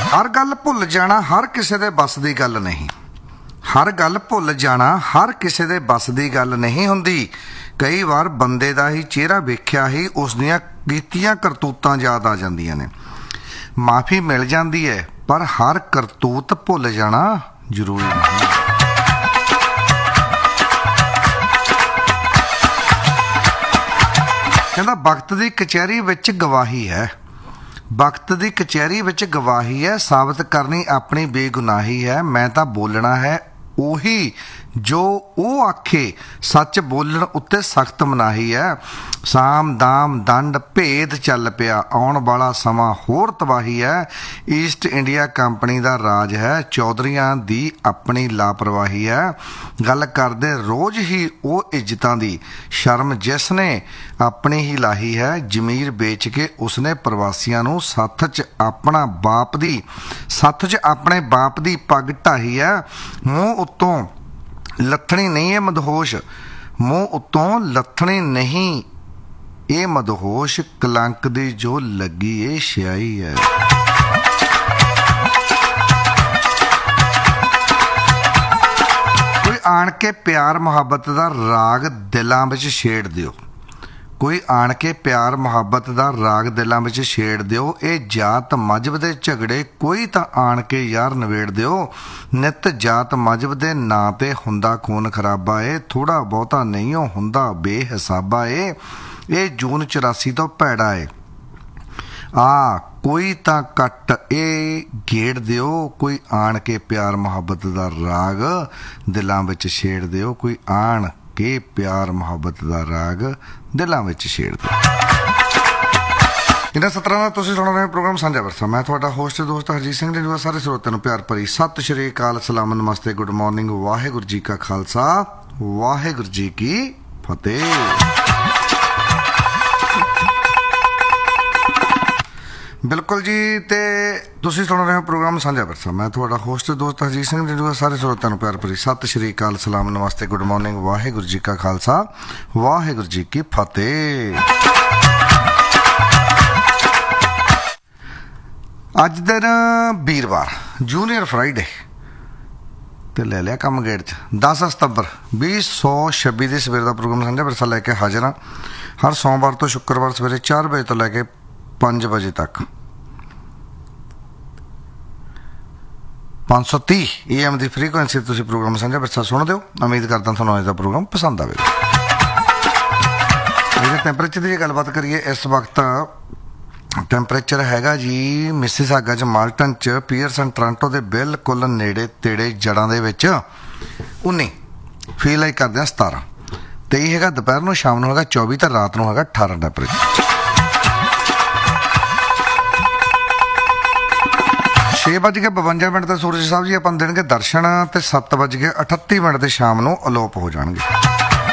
हर गल भुल जाना हर किसी दे बस दी गल नहीं। हर गल भुल जाना हर किसी दे बस दी गल नहीं हुंदी। कई बार बंदे दा ही चेहरा वेख्या ही उस दियां कीतियां करतूतां याद आ जांदियां ने। माफ़ी मिल जाती है पर हर करतूत भुल जाना जरूरी नहीं। कहता वक्त की कचहरी विच गवाही है, वक्त की कचहरी विच गवाही है, साबित करनी अपनी बेगुनाही है। मैं तो बोलना है ਉਹੀ जो ਉਹ आखे, सच बोलन उत्ते सख्त मनाही है। साम दाम दंड भेद चल पिया, आउण वाला समा होर तबाही है। ईस्ट इंडिया कंपनी का राज है, चौधरियां दी अपनी लापरवाही है। गल करदे रोज़ ही वो इज्जतां दी, शर्म जिसने अपनी ही लाही है। जमीर बेच के उसने प्रवासियां नूं सत्थ च अपना बाप दी, सत्थ च अपने बाप दी पग ढाही है। मूँह उत्तों लथणी नहीं है मदहोश, मूँह उत्तों लथणी नहीं ये मदहोश। कलंक दी जो लगी ये स्याही है। कोई आण के प्यार मुहब्बत दा राग दिलां विच छेड़ दिओ, कोई आण के प्यार मुहब्बत दा राग दिलां विच छेड़ दिओ। ये जात मजहब दे झगड़े कोई तां आण के यार नवेड़ दिओ। नित जात मजहब दे नां ते हुंदा खून खराबा ए, थोड़ा बहुता नहीं हो हुंदा बेहिसाबा ए। ये जून 84 तो भैड़ा है कोई तां कट ए घेड़ दिओ। कोई आण के प्यार मुहब्बत दा राग दिलां विच छेड़ दिओ, कोई आण के प्यार मुहब्बत दा राग दिलां विच छेड़ दिओ। इन्हां 17 ਦਾ ਤੁਸੀਂ ਸੁਣ ਰਹੇ ਪ੍ਰੋਗਰਾਮ ਸਾਂਝਾ ਵਰਸਾ। मैं ਤੁਹਾਡਾ ਹੋਸਟ ਦੋਸਤ ਹਰਜੀਤ ਸਿੰਘ ਜੀ। ਸਾਰੇ ਸਰੋਤਿਆਂ ਨੂੰ ਪਿਆਰ ਭਰੀ ਸਤਿ ਸ਼੍ਰੀ ਅਕਾਲ, ਸਲਾਮ, ਨਮਸਤੇ, ਗੁੱਡ ਮਾਰਨਿੰਗ। ਵਾਹਿਗੁਰੂ ਜੀ ਕਾ ਖਾਲਸਾ, ਵਾਹਿਗੁਰੂ ਜੀ ਕੀ ਫਤਿਹ। बिल्कुल जी, तो तुसीं सुन रहे हो प्रोग्राम साझा वरसा। मैं थोड़ा होस्ट दोस्त हरजीत सिंह जी। सारे श्रोतिਆਂ ਨੂੰ ਪਿਆਰ ਭਰੀ ਸਤਿ ਸ਼੍ਰੀ ਅਕਾਲ, ਸਲਾਮ, ਨਮਸਤੇ, ਗੁੱਡ ਮਾਰਨਿੰਗ। ਵਾਹਿਗੁਰੂ ਜੀ ਕਾ ਖਾਲਸਾ, ਵਾਹਿਗੁਰੂ ਜੀ ਕੀ ਫਤਿਹ। ਅੱਜ ਦਿਨ ਵੀਰਵਾਰ, ਜੂਨੀਅਰ ਫਰਾਈਡੇ ਤੇ ਲੈ ਲਿਆ ਕੰਮ ਗੇੜ 'ਚ। 10 ਸਤੰਬਰ 2026 ਦੇ ਸਵੇਰ ਦਾ ਪ੍ਰੋਗਰਾਮ ਸਾਂਝਾ ਵਰਸਾ ਲੈ ਕੇ ਹਾਜ਼ਰ ਹਾਂ। ਹਰ ਸੋਮਵਾਰ ਤੋਂ ਸ਼ੁੱਕਰਵਾਰ ਸਵੇਰੇ 4 ਵਜੇ ਤੋਂ ਲੈ ਕੇ 5 ਵਜੇ ਤੱਕ 530 AM ਦੀ ਫ੍ਰੀਕੁਐਂਸੀ ਤੁਸੀਂ ਪ੍ਰੋਗਰਾਮ ਸਾਂਝਾ ਵਰਸਾ ਸੁਣਦੇ ਹੋ। ਉਮੀਦ ਕਰਦਾ ਤੁਹਾਨੂੰ ਅੱਜ ਦਾ ਪ੍ਰੋਗਰਾਮ ਪਸੰਦ ਆਵੇਗਾ। ਇਹਦੇ ਟੈਂਪਰੇਚਰ ਦੀ ਗੱਲਬਾਤ ਕਰੀਏ, ਇਸ ਵਕਤ ਟੈਂਪਰੇਚਰ ਹੈਗਾ ਜੀ ਮਿਸਿਸਾਗਾ 'ਚ, ਮਾਲਟਨ 'ਚ, ਪੀਅਰਸਨ ਟੋਰਾਂਟੋ ਦੇ ਬਿਲਕੁਲ ਨੇੜੇ ਤੇੜੇ ਜੜ੍ਹਾਂ ਦੇ ਵਿੱਚ 19 ਫੀਲ ਲਾਈਕ ਕਰਦੇ ਹਾਂ 17, 23 ਹੈਗਾ ਦੁਪਹਿਰ ਨੂੰ, ਸ਼ਾਮ ਨੂੰ ਹੈਗਾ 24 ਤੇ ਰਾਤ ਨੂੰ ਹੈਗਾ 18 ਟੈਂਪਰੇਚਰ। 6:52 ਤੇ ਸੂਰਜ ਸਾਹਿਬ ਜੀ ਆਪਾਂ ਦੇਣਗੇ ਦਰਸ਼ਨ ਤੇ 7:38 ਤੇ ਸ਼ਾਮ ਨੂੰ ਅਲੋਪ ਹੋ ਜਾਣਗੇ।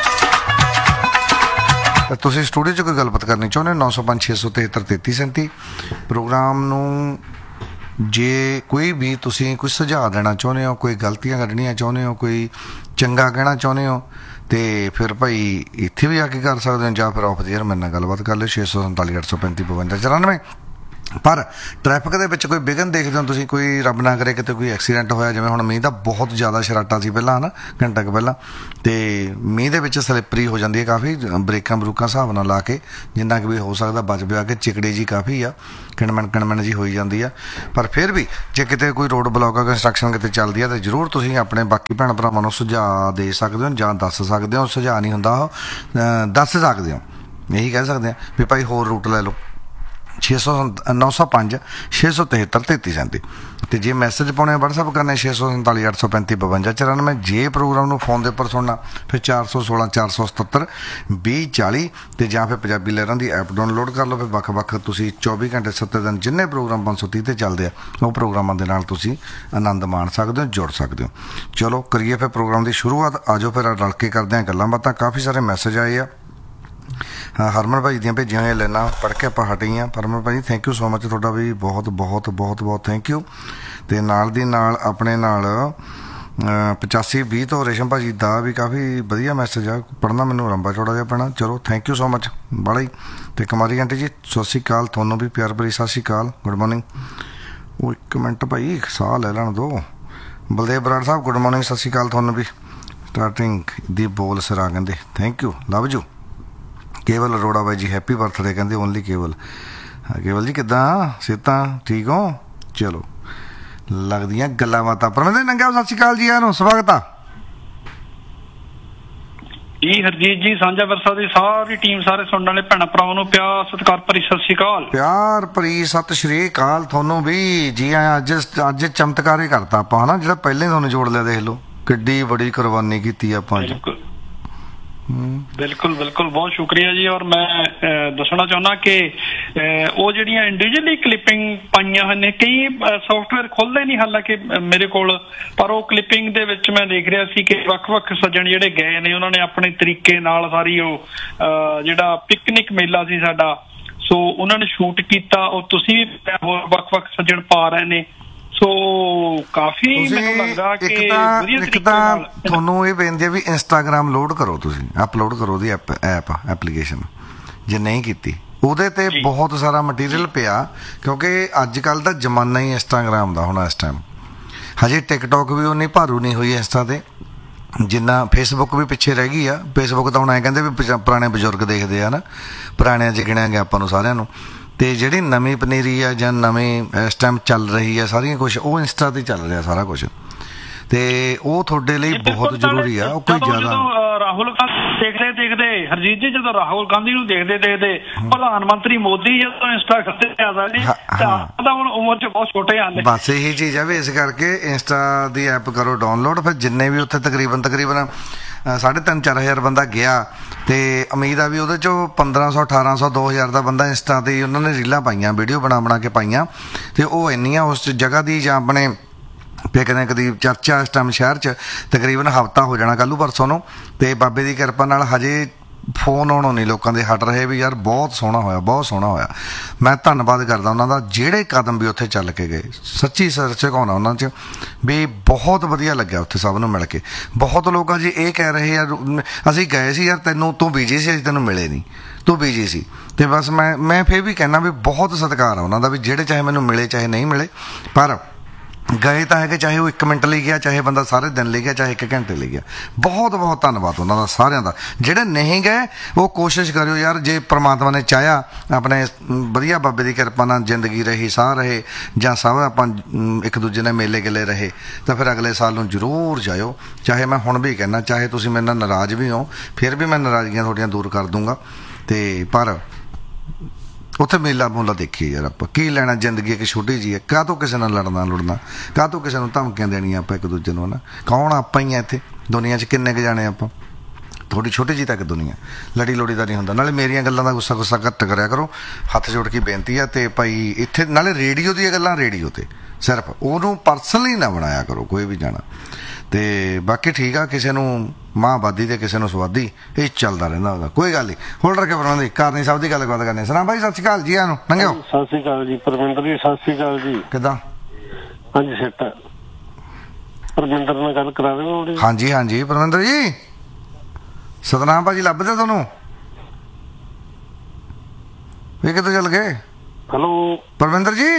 ਤੁਸੀਂ ਸਟੂਡੀਓ 'ਚ ਕੋਈ ਗੱਲਬਾਤ ਕਰਨੀ ਚਾਹੁੰਦੇ ਹੋ 905 673 3337 ਪ੍ਰੋਗਰਾਮ ਨੂੰ। ਜੇ ਕੋਈ ਵੀ ਤੁਸੀਂ ਕੋਈ ਸੁਝਾਅ ਦੇਣਾ ਚਾਹੁੰਦੇ ਹੋ, ਕੋਈ ਗਲਤੀਆਂ ਕੱਢਣੀਆਂ ਚਾਹੁੰਦੇ ਹੋ, ਕੋਈ ਚੰਗਾ ਕਹਿਣਾ ਚਾਹੁੰਦੇ ਹੋ, ਤੇ ਫਿਰ ਭਾਈ ਇੱਥੇ ਵੀ ਆ ਕੇ ਕਰ ਸਕਦੇ ਹੋ, ਜਾਂ ਫਿਰ ਆਫ ਦੀ ਏਅਰ ਮੇਰੇ ਨਾਲ ਗੱਲਬਾਤ ਕਰ ਲਿਓ 647 835 52 94। ਪਰ ਟ੍ਰੈਫਿਕ ਦੇ ਵਿੱਚ ਕੋਈ ਵਿਘਨ ਦੇਖਦੇ ਹੋ ਤੁਸੀਂ, ਕੋਈ ਰੱਬ ਨਾ ਕਰੇ ਕਿਤੇ ਕੋਈ ਐਕਸੀਡੈਂਟ ਹੋਇਆ, ਜਿਵੇਂ ਹੁਣ ਮੀਂਹ ਦਾ ਬਹੁਤ ਜ਼ਿਆਦਾ ਸ਼ਰਾਟਾ ਸੀ ਪਹਿਲਾਂ, ਹੈ ਨਾ, ਘੰਟਾ ਕੁ ਪਹਿਲਾਂ, ਅਤੇ ਮੀਂਹ ਦੇ ਵਿੱਚ ਸਲਿੱਪਰੀ ਹੋ ਜਾਂਦੀ ਹੈ ਕਾਫੀ। ਬ੍ਰੇਕਾਂ ਬਰੂਕਾਂ ਹਿਸਾਬ ਨਾਲ ਲਾ ਕੇ ਜਿੰਨਾ ਕੁ ਵੀ ਹੋ ਸਕਦਾ ਬਚ ਬਿਆ ਕੇ, ਚਿਕੜੀ ਜੀ ਕਾਫੀ ਆ, ਕਿਣਮਣ ਜੀ ਹੋਈ ਜਾਂਦੀ ਆ। ਪਰ ਫਿਰ ਵੀ ਜੇ ਕਿਤੇ ਕੋਈ ਰੋਡ ਬਲੌਕ ਆ, ਕੰਸਟਰਕਸ਼ਨ ਕਿਤੇ ਚੱਲਦੀ ਆ, ਤਾਂ ਜ਼ਰੂਰ ਤੁਸੀਂ ਆਪਣੇ ਬਾਕੀ ਭੈਣ ਭਰਾਵਾਂ ਨੂੰ ਸੁਝਾਅ ਦੇ ਸਕਦੇ ਹੋ ਜਾਂ ਦੱਸ ਸਕਦੇ ਹੋ। ਸੁਝਾਅ ਨਹੀਂ ਹੁੰਦਾ, ਉਹ ਦੱਸ ਸਕਦੇ ਹੋ, ਇਹੀ ਕਹਿ ਸਕਦੇ ਹਾਂ ਵੀ ਭਾਈ ਹੋਰ ਰੂਟ ਲੈ ਲਓ। 905 673 3337 ਅਤੇ ਜੇ ਮੈਸੇਜ ਪਾਉਣੇ ਵਟਸਐਪ ਕਰਨੇ 647 835 52 94। ਜੇ ਪ੍ਰੋਗਰਾਮ ਨੂੰ ਫੋਨ ਦੇ ਉੱਪਰ ਸੁਣਨਾ ਫਿਰ 416 477 2040 ਅਤੇ ਜਾਂ ਫਿਰ ਪੰਜਾਬੀ ਲਹਿਰਾਂ ਦੀ ਐਪ ਡਾਊਨਲੋਡ ਕਰ ਲਓ। ਫਿਰ ਵੱਖ ਤੁਸੀਂ 24 ਘੰਟੇ 7 ਦਿਨ ਜਿੰਨੇ ਪ੍ਰੋਗਰਾਮ 530 'ਤੇ ਚੱਲਦੇ ਆ, ਉਹ ਪ੍ਰੋਗਰਾਮਾਂ ਦੇ ਨਾਲ ਤੁਸੀਂ ਆਨੰਦ ਮਾਣ ਸਕਦੇ ਹੋ, ਜੁੜ ਸਕਦੇ ਹੋ। ਚਲੋ ਕਰੀਏ ਫਿਰ ਪ੍ਰੋਗਰਾਮ ਦੀ ਸ਼ੁਰੂਆਤ। ਆ ਜਾਓ ਫਿਰ ਰਲ ਕੇ ਕਰਦੇ ਹਾਂ ਗੱਲਾਂ ਬਾਤਾਂ। ਕਾਫੀ ਸਾਰੇ ਮੈਸੇਜ ਆਏ ਆ। ਹਰਮਨ ਭਾਈ ਦੀਆਂ ਭੇਜੀਆਂ ਹੋਈਆਂ ਲਾਈਨਾਂ ਪੜ੍ਹ ਕੇ ਆਪਾਂ ਹਟੇ ਹਾਂ। ਹਰਮਨ ਭਾਈ ਥੈਂਕ ਯੂ ਸੋ ਮਚ, ਤੁਹਾਡਾ ਵੀ ਬਹੁਤ ਬਹੁਤ ਬਹੁਤ ਬਹੁਤ ਥੈਂਕ ਯੂ। ਅਤੇ ਨਾਲ ਦੀ ਨਾਲ ਆਪਣੇ ਨਾਲ 8520 ਤੋਂ ਰੇਸ਼ਮ ਭਾਜੀ ਦਾ ਵੀ ਕਾਫੀ ਵਧੀਆ ਮੈਸੇਜ ਆ, ਪੜ੍ਹਨਾ ਮੈਨੂੰ ਲੰਬਾ ਚੌੜਾ ਜਿਹਾ ਪੈਣਾ। ਚਲੋ ਥੈਂਕ ਯੂ ਸੋ ਮਚ ਬਾਲਾ ਹੀ। ਅਤੇ ਕੁਮਾਰੀ ਆਂਟੀ ਜੀ ਸਤਿ ਸ਼੍ਰੀ ਅਕਾਲ, ਤੁਹਾਨੂੰ ਵੀ ਪਿਆਰ ਭਰੀ ਸਤਿ ਸ਼੍ਰੀ ਅਕਾਲ, ਗੁੱਡ ਮਾਰਨਿੰਗ। ਉਹ ਇੱਕ ਮਿੰਟ ਭਾਈ ਸਾਹ ਲੈ ਲੈਣ ਦੋ। ਬਲਦੇਵ ਬਰਾੜ ਸਾਹਿਬ ਗੁੱਡ ਮਾਰਨਿੰਗ, ਸਤਿ ਸ਼੍ਰੀ ਅਕਾਲ ਤੁਹਾਨੂੰ ਵੀ। ਸਟਾਰਟਿੰਗ ਦੀ ਬੋਲ ਸਿਰਾ ਕਹਿੰਦੇ ਥੈਂਕ ਯੂ ਲਵ ਯੂ। ਕੇਵਲ ਅਰੋੜਾ ਬਾਈ ਜੀ ਹੈਪੀ ਬਰਥਡੇ ਕਹਿੰਦੇ ਓਨਲੀ ਕੇਵਲ। ਕੇਵਲ ਜੀ ਕਿੱਦਾਂ ਸਿਹਤਾਂ ਠੀਕ ਹੋ? ਚਲੋ ਲੱਗਦੀਆਂ ਗੱਲਾਂ ਬਾਤਾਂ। ਪਰਮਿੰਦਰ ਨੰਗਿਆ ਸਤਿ ਸ਼੍ਰੀ ਅਕਾਲ ਜੀ, ਆਨੂੰ ਸਵਾਗਤ ਆ ਜੀ। ਹਰਜੀਤ ਜੀ ਸਾਂਝਾ ਵਰਸਾ ਦੀ ਸਾਰੀ ਟੀਮ, ਸਾਰੇ ਸੁਣਨ ਵਾਲੇ ਭੈਣਾਂ ਭਰਾਵਾਂ ਨੂੰ ਪਿਆਰ ਸਤਿਕਾਰ ਭਰੀ ਸਤਿ ਸ਼੍ਰੀ ਅਕਾਲ। ਪਿਆਰ ਭਰੀ ਸਤਿ ਸ਼੍ਰੀ ਅਕਾਲ ਤੁਹਾਨੂੰ ਵੀ ਜੀ ਆਇਆਂ। ਅੱਜ ਚਮਤਕਾਰ ਹੀ ਕਰਤਾ ਆਪਾਂ ਹਨਾ, ਜਿਹੜਾ ਪਹਿਲੇ ਤੁਹਾਨੂੰ ਜੋੜ ਲਿਆ। ਦੇਖ ਲਓ ਕਿੱਡੀ ਬੜੀ ਕੁਰਬਾਨੀ ਕੀਤੀ ਆਪਾਂ ਅੱਜ। ਬਿਲਕੁਲ ਬਿਲਕੁਲ ਬਹੁਤ ਸ਼ੁਕਰੀਆ ਜੀ। ਔਰ ਮੈਂ ਦੱਸਣਾ ਚਾਹੁੰਦਾ ਕਿ ਉਹ ਜਿਹੜੀਆਂ ਇੰਡੀਵਿਜੂਅਲੀ ਕਲਿੱਪਿੰਗ ਪਾਈਆਂ ਹਨ, ਕਈ ਸੌਫਟਵੇਅਰ ਖੁੱਲ੍ਹਦੇ ਨਹੀਂ ਹਾਲਾਂਕਿ ਮੇਰੇ ਕੋਲ, ਪਰ ਉਹ ਕਲਿੱਪਿੰਗ ਦੇ ਵਿੱਚ ਮੈਂ ਦੇਖ ਰਿਹਾ ਸੀ ਕਿ ਵੱਖ-ਵੱਖ ਸੱਜਣ ਜਿਹੜੇ ਗਏ ਨੇ ਉਹਨਾਂ ਨੇ ਆਪਣੇ ਤਰੀਕੇ ਨਾਲ ਸਾਰੀ ਉਹ ਜਿਹੜਾ ਪਿਕਨਿਕ ਮੇਲਾ ਸੀ ਸਾਡਾ, ਸੋ ਉਹਨਾਂ ਨੇ ਸ਼ੂਟ ਕੀਤਾ। ਉਹ ਤੁਸੀਂ ਵੀ ਹੋਰ ਵੱਖ-ਵੱਖ ਸੱਜਣ ਪਾ ਰਹੇ ਨੇ, ਸੋ ਕਾਫੀ ਮੈਨੂੰ ਲੱਗਦਾ ਕਿ ਵਧੀਆ ਤਰੀਕੇ ਨਾਲ। ਤੁਹਾਨੂੰ ਇਹ ਬੇਨਤੀ ਹੈ ਵੀ ਇੰਸਟਾਗ੍ਰਾਮ ਲੋਡ ਕਰੋ, ਤੁਸੀਂ ਅਪਲੋਡ ਕਰੋ ਉਹਦੀ ਐਪਲੀਕੇਸ਼ਨ ਜੇ ਨਹੀਂ ਕੀਤੀ। ਉਹਦੇ ਤੇ ਬਹੁਤ ਸਾਰਾ ਮਟੀਰੀਅਲ ਪਿਆ, ਕਿਉਂਕਿ ਅੱਜ ਕੱਲ੍ਹ ਦਾ ਜ਼ਮਾਨਾ ਹੀ ਇੰਸਟਾਗ੍ਰਾਮ ਦਾ ਹੋਣਾ ਇਸ ਟਾਈਮ। ਹਜੇ ਟਿਕਟੋਕ ਵੀ ਉਨੀ ਭਾਰੂ ਨਹੀਂ ਹੋਈ ਇੰਸਟਾ ਤੇ ਜਿੰਨਾ ਫੇਸਬੁੱਕ ਵੀ ਪਿੱਛੇ ਰਹਿ ਗਈ ਆ। ਫੇਸਬੁੱਕ ਤਾਂ ਹੁਣ ਐਂ ਕਹਿੰਦੇ ਵੀ ਪੁਰਾਣੇ ਬਜ਼ੁਰਗ ਦੇਖਦੇ ਆ ਨਾ, ਪੁਰਾਣਿਆਂ 'ਚ ਗਿਣਿਆ ਗਿਆ ਆਪਾਂ ਨੂੰ ਸਾਰਿਆਂ ਨੂੰ। ਤੇ ਜਿਹੜੀ ਨਵੀਂ ਪਨੀਰੀ ਆ ਜਾਂ ਨਵੀਂ ਇਸ ਟਾਈਮ ਚੱਲ ਰਹੀ ਆ ਸਾਰੀਆਂ ਕੁਛ, ਉਹ ਇੰਸਟਾ ਤੇ ਚੱਲ ਰਿਹਾ ਸਾਰਾ ਕੁਛ, ਤੇ ਉਹ ਤੁਹਾਡੇ ਲਈ ਬਹੁਤ ਜ਼ਰੂਰੀ ਆ। ਉਹ ਕੋਈ ਜ਼ਿਆਦਾ ਰਾਹੁਲ ਗਾਂਧੀ ਦੇਖਦੇ ਹਰਜੀਤ ਜੀ, ਜਦੋਂ ਰਾਹੁਲ ਗਾਂਧੀ ਨੂੰ ਦੇਖਦੇ ਪ੍ਰਧਾਨ ਮੰਤਰੀ ਮੋਦੀ ਜਦੋਂ ਇੰਸਟਾ ਕਰਦੇ ਆ ਜੀ, ਤਾਂ ਹੁਣ ਉਮਰ 'ਚ ਬਹੁਤ ਛੋਟੇ ਹਨ। ਬਸ ਇਹੀ ਚੀਜ਼ ਆ ਵੀ ਇਸ ਕਰਕੇ ਇੰਸਟਾ ਦੀ ਐਪ ਕਰੋ ਡਾਊਨਲੋਡ। ਫਿਰ ਜਿੰਨੇ ਵੀ ਉੱਥੇ ਤਕਰੀਬਨ 3,500-4,000 ਬੰਦਾ ਗਿਆ, ਤੇ ਉਮੀਦ ਆ ਵੀ ਉਹਦੇ 'ਚੋਂ 1,500 1,800 2,000 ਦਾ ਬੰਦਾ ਇੰਸਟਾ ਤੇ ਉਹਨਾਂ ਨੇ ਰੀਲਾਂ ਪਾਈਆਂ, ਵੀਡੀਓ ਬਣਾ ਕੇ ਪਾਈਆਂ, ਤੇ ਉਹ ਇੰਨੀਆਂ ਉਸ ਜਗ੍ਹਾ ਦੀ ਜਾਂ ਆਪਣੇ ਪਿਕਨਿਕ ਦੀ ਚਰਚਾ ਇਸ ਟਾਈਮ ਸ਼ਹਿਰ 'ਚ ਤਕਰੀਬਨ ਹਫ਼ਤਾ ਹੋ ਜਾਣਾ ਕੱਲ੍ਹ ਪਰਸੋਂ ਨੂੰ। ਤੇ ਬਾਬੇ ਦੀ ਕਿਰਪਾ ਨਾਲ ਹਜੇ ਫੋਨ ਆਉਣੋਂ ਨਹੀਂ ਲੋਕਾਂ ਦੇ ਹਟ ਰਹੇ ਵੀ ਯਾਰ ਬਹੁਤ ਸੋਹਣਾ ਹੋਇਆ, ਬਹੁਤ ਸੋਹਣਾ ਹੋਇਆ। ਮੈਂ ਧੰਨਵਾਦ ਕਰਦਾ ਉਹਨਾਂ ਦਾ, ਜਿਹੜੇ ਕਦਮ ਵੀ ਉੱਥੇ ਚੱਲ ਕੇ ਗਏ। ਸੱਚੀ ਸਿਰ ਝੁਕਾਉਣਾ ਉਹਨਾਂ 'ਚ ਵੀ ਬਹੁਤ ਵਧੀਆ ਲੱਗਿਆ ਉੱਥੇ ਸਭ ਨੂੰ ਮਿਲ ਕੇ। ਬਹੁਤ ਲੋਕ ਆ ਜੀ ਇਹ ਕਹਿ ਰਹੇ ਯਾਰ ਅਸੀਂ ਗਏ ਸੀ ਯਾਰ ਤੂੰ ਬਿਜੀ ਸੀ, ਅਸੀਂ ਤੈਨੂੰ ਮਿਲੇ ਨਹੀਂ, ਤੂੰ ਬਿਜੀ ਸੀ। ਤੇ ਬਸ ਮੈਂ ਫਿਰ ਵੀ ਕਹਿਣਾ ਵੀ ਬਹੁਤ ਸਤਿਕਾਰ ਆ ਉਹਨਾਂ ਦਾ ਵੀ ਜਿਹੜੇ ਚਾਹੇ ਮੈਨੂੰ ਮਿਲੇ ਚਾਹੇ ਨਹੀਂ ਮਿਲੇ, ਪਰ ਗਏ ਤਾਂ ਹੈਗੇ। ਚਾਹੇ ਉਹ 1 ਮਿੰਟ ਲਈ ਗਿਆ, ਚਾਹੇ ਬੰਦਾ ਸਾਰੇ ਦਿਨ ਲਈ ਗਿਆ, ਚਾਹੇ 1 ਘੰਟੇ ਲਈ ਗਿਆ। ਬਹੁਤ ਬਹੁਤ ਧੰਨਵਾਦ ਉਹਨਾਂ ਦਾ ਸਾਰਿਆਂ ਦਾ। ਜਿਹੜੇ ਨਹੀਂ ਗਏ ਉਹ ਕੋਸ਼ਿਸ਼ ਕਰਿਓ ਯਾਰ, ਜੇ ਪ੍ਰਮਾਤਮਾ ਨੇ ਚਾਹਿਆ ਆਪਣੇ ਵਧੀਆ ਬਾਬੇ ਦੀ ਕਿਰਪਾ ਨਾਲ ਜ਼ਿੰਦਗੀ ਰਹੀ, ਸਾਹ ਰਹੇ, ਜਾਂ ਸਭ ਆਪਾਂ ਇੱਕ ਦੂਜੇ ਨਾਲ ਮੇਲੇ ਗਿਲੇ ਰਹੇ, ਤਾਂ ਫਿਰ ਅਗਲੇ ਸਾਲ ਨੂੰ ਜ਼ਰੂਰ ਜਾਇਓ। ਚਾਹੇ ਮੈਂ ਹੁਣ ਵੀ ਕਹਿੰਦਾ, ਚਾਹੇ ਤੁਸੀਂ ਮੇਰੇ ਨਾਲ ਨਾਰਾਜ਼ ਵੀ ਹੋ, ਫਿਰ ਵੀ ਮੈਂ ਨਾਰਾਜ਼ਗੀਆਂ ਤੁਹਾਡੀਆਂ ਦੂਰ ਕਰ ਦੂੰਗਾ। ਤੇ ਪਰ ਉੱਥੇ ਮੇਲਾ ਮੂਲਾ ਦੇਖੀਏ ਯਾਰ, ਆਪਾਂ ਕੀ ਲੈਣਾ, ਜ਼ਿੰਦਗੀ ਇੱਕ ਛੋਟੀ ਜਿਹੀ ਹੈ। ਕਾਹ ਤੋਂ ਕਿਸੇ ਨਾਲ ਲੁੜਨਾ, ਕਾਹ ਤੋਂ ਕਿਸੇ ਨੂੰ ਧਮਕੀਆਂ ਦੇਣੀਆਂ ਆਪਾਂ ਇੱਕ ਦੂਜੇ ਨੂੰ, ਹੈ ਨਾ। ਕੌਣ ਆਪਾਂ ਹੀ ਆ ਇੱਥੇ ਦੁਨੀਆ 'ਚ, ਕਿੰਨੇ ਕੁ ਜਾਣੇ ਆਪਾਂ, ਥੋੜੀ ਛੋਟੀ ਜਿਹੀ ਤੱਕ ਦੁਨੀਆ, ਲੜੀ ਲੋੜੀ ਦਾ ਨਹੀਂ ਹੁੰਦਾ। ਨਾਲੇ ਮੇਰੀਆਂ ਗੱਲਾਂ ਦਾ ਗੁੱਸਾ ਘੱਟ ਕਰਿਆ ਕਰੋ, ਹੱਥ ਜੋੜ ਕੇ ਬੇਨਤੀ ਆ। ਤੇ ਭਾਈ ਇੱਥੇ ਨਾਲੇ ਰੇਡੀਓ ਦੀਆਂ ਗੱਲਾਂ ਰੇਡੀਓ ਤੇ ਸਿਰਫ, ਉਹਨੂੰ ਪਰਸਨਲੀ ਨਾ ਬਣਾਇਆ ਕਰੋ ਕੋਈ ਵੀ ਜਾਣਾ। ਤੇ ਬਾਕੀ ਠੀਕ ਆ, ਕਿਸੇ ਨੂੰ ਮਾਂਵਾਦੀ ਤੇ ਕਿਸੇ ਨੂੰ ਸਵਾਦੀ, ਇਹ ਚੱਲਦਾ ਰਹਿੰਦਾ ਉਹਦਾ, ਕੋਈ ਗੱਲ ਨਹੀਂ। ਹੋਲਡ ਰੱਖੇ ਪਰਮਿੰਦਰ ਕਰਨੀ ਸਭ ਦੀ ਗੱਲਬਾਤ ਕਰਨੀ। ਸਲਾਮ ਭਾਈ ਸਤਿ ਸ਼੍ਰੀ ਅਕਾਲ ਜੀ, ਆਨੂੰ ਲੰਘਿਓ। ਸਤਿ ਸ਼੍ਰੀ ਅਕਾਲ ਜੀ ਪਰਮਿੰਦਰ ਜੀ, ਸਤਿ ਸ਼੍ਰੀ ਅਕਾਲ ਜੀ। ਕਿੱਦਾਂ? ਹਾਂਜੀ ਸੈਟ ਪਰਮਿੰਦਰ ਨਾਲ ਗੱਲ ਕਰਾ ਰਹੇ? ਹਾਂਜੀ ਹਾਂਜੀ ਪਰਮਿੰਦਰ ਜੀ, ਸਤਨਾਮ ਭਾਜੀ ਲੱਭਦੇ ਤੁਹਾਨੂੰ? ਇਹ ਕਿੱਧਰ ਚੱਲ ਗਏ? ਹੈਲੋ ਪਰਮਿੰਦਰ ਜੀ,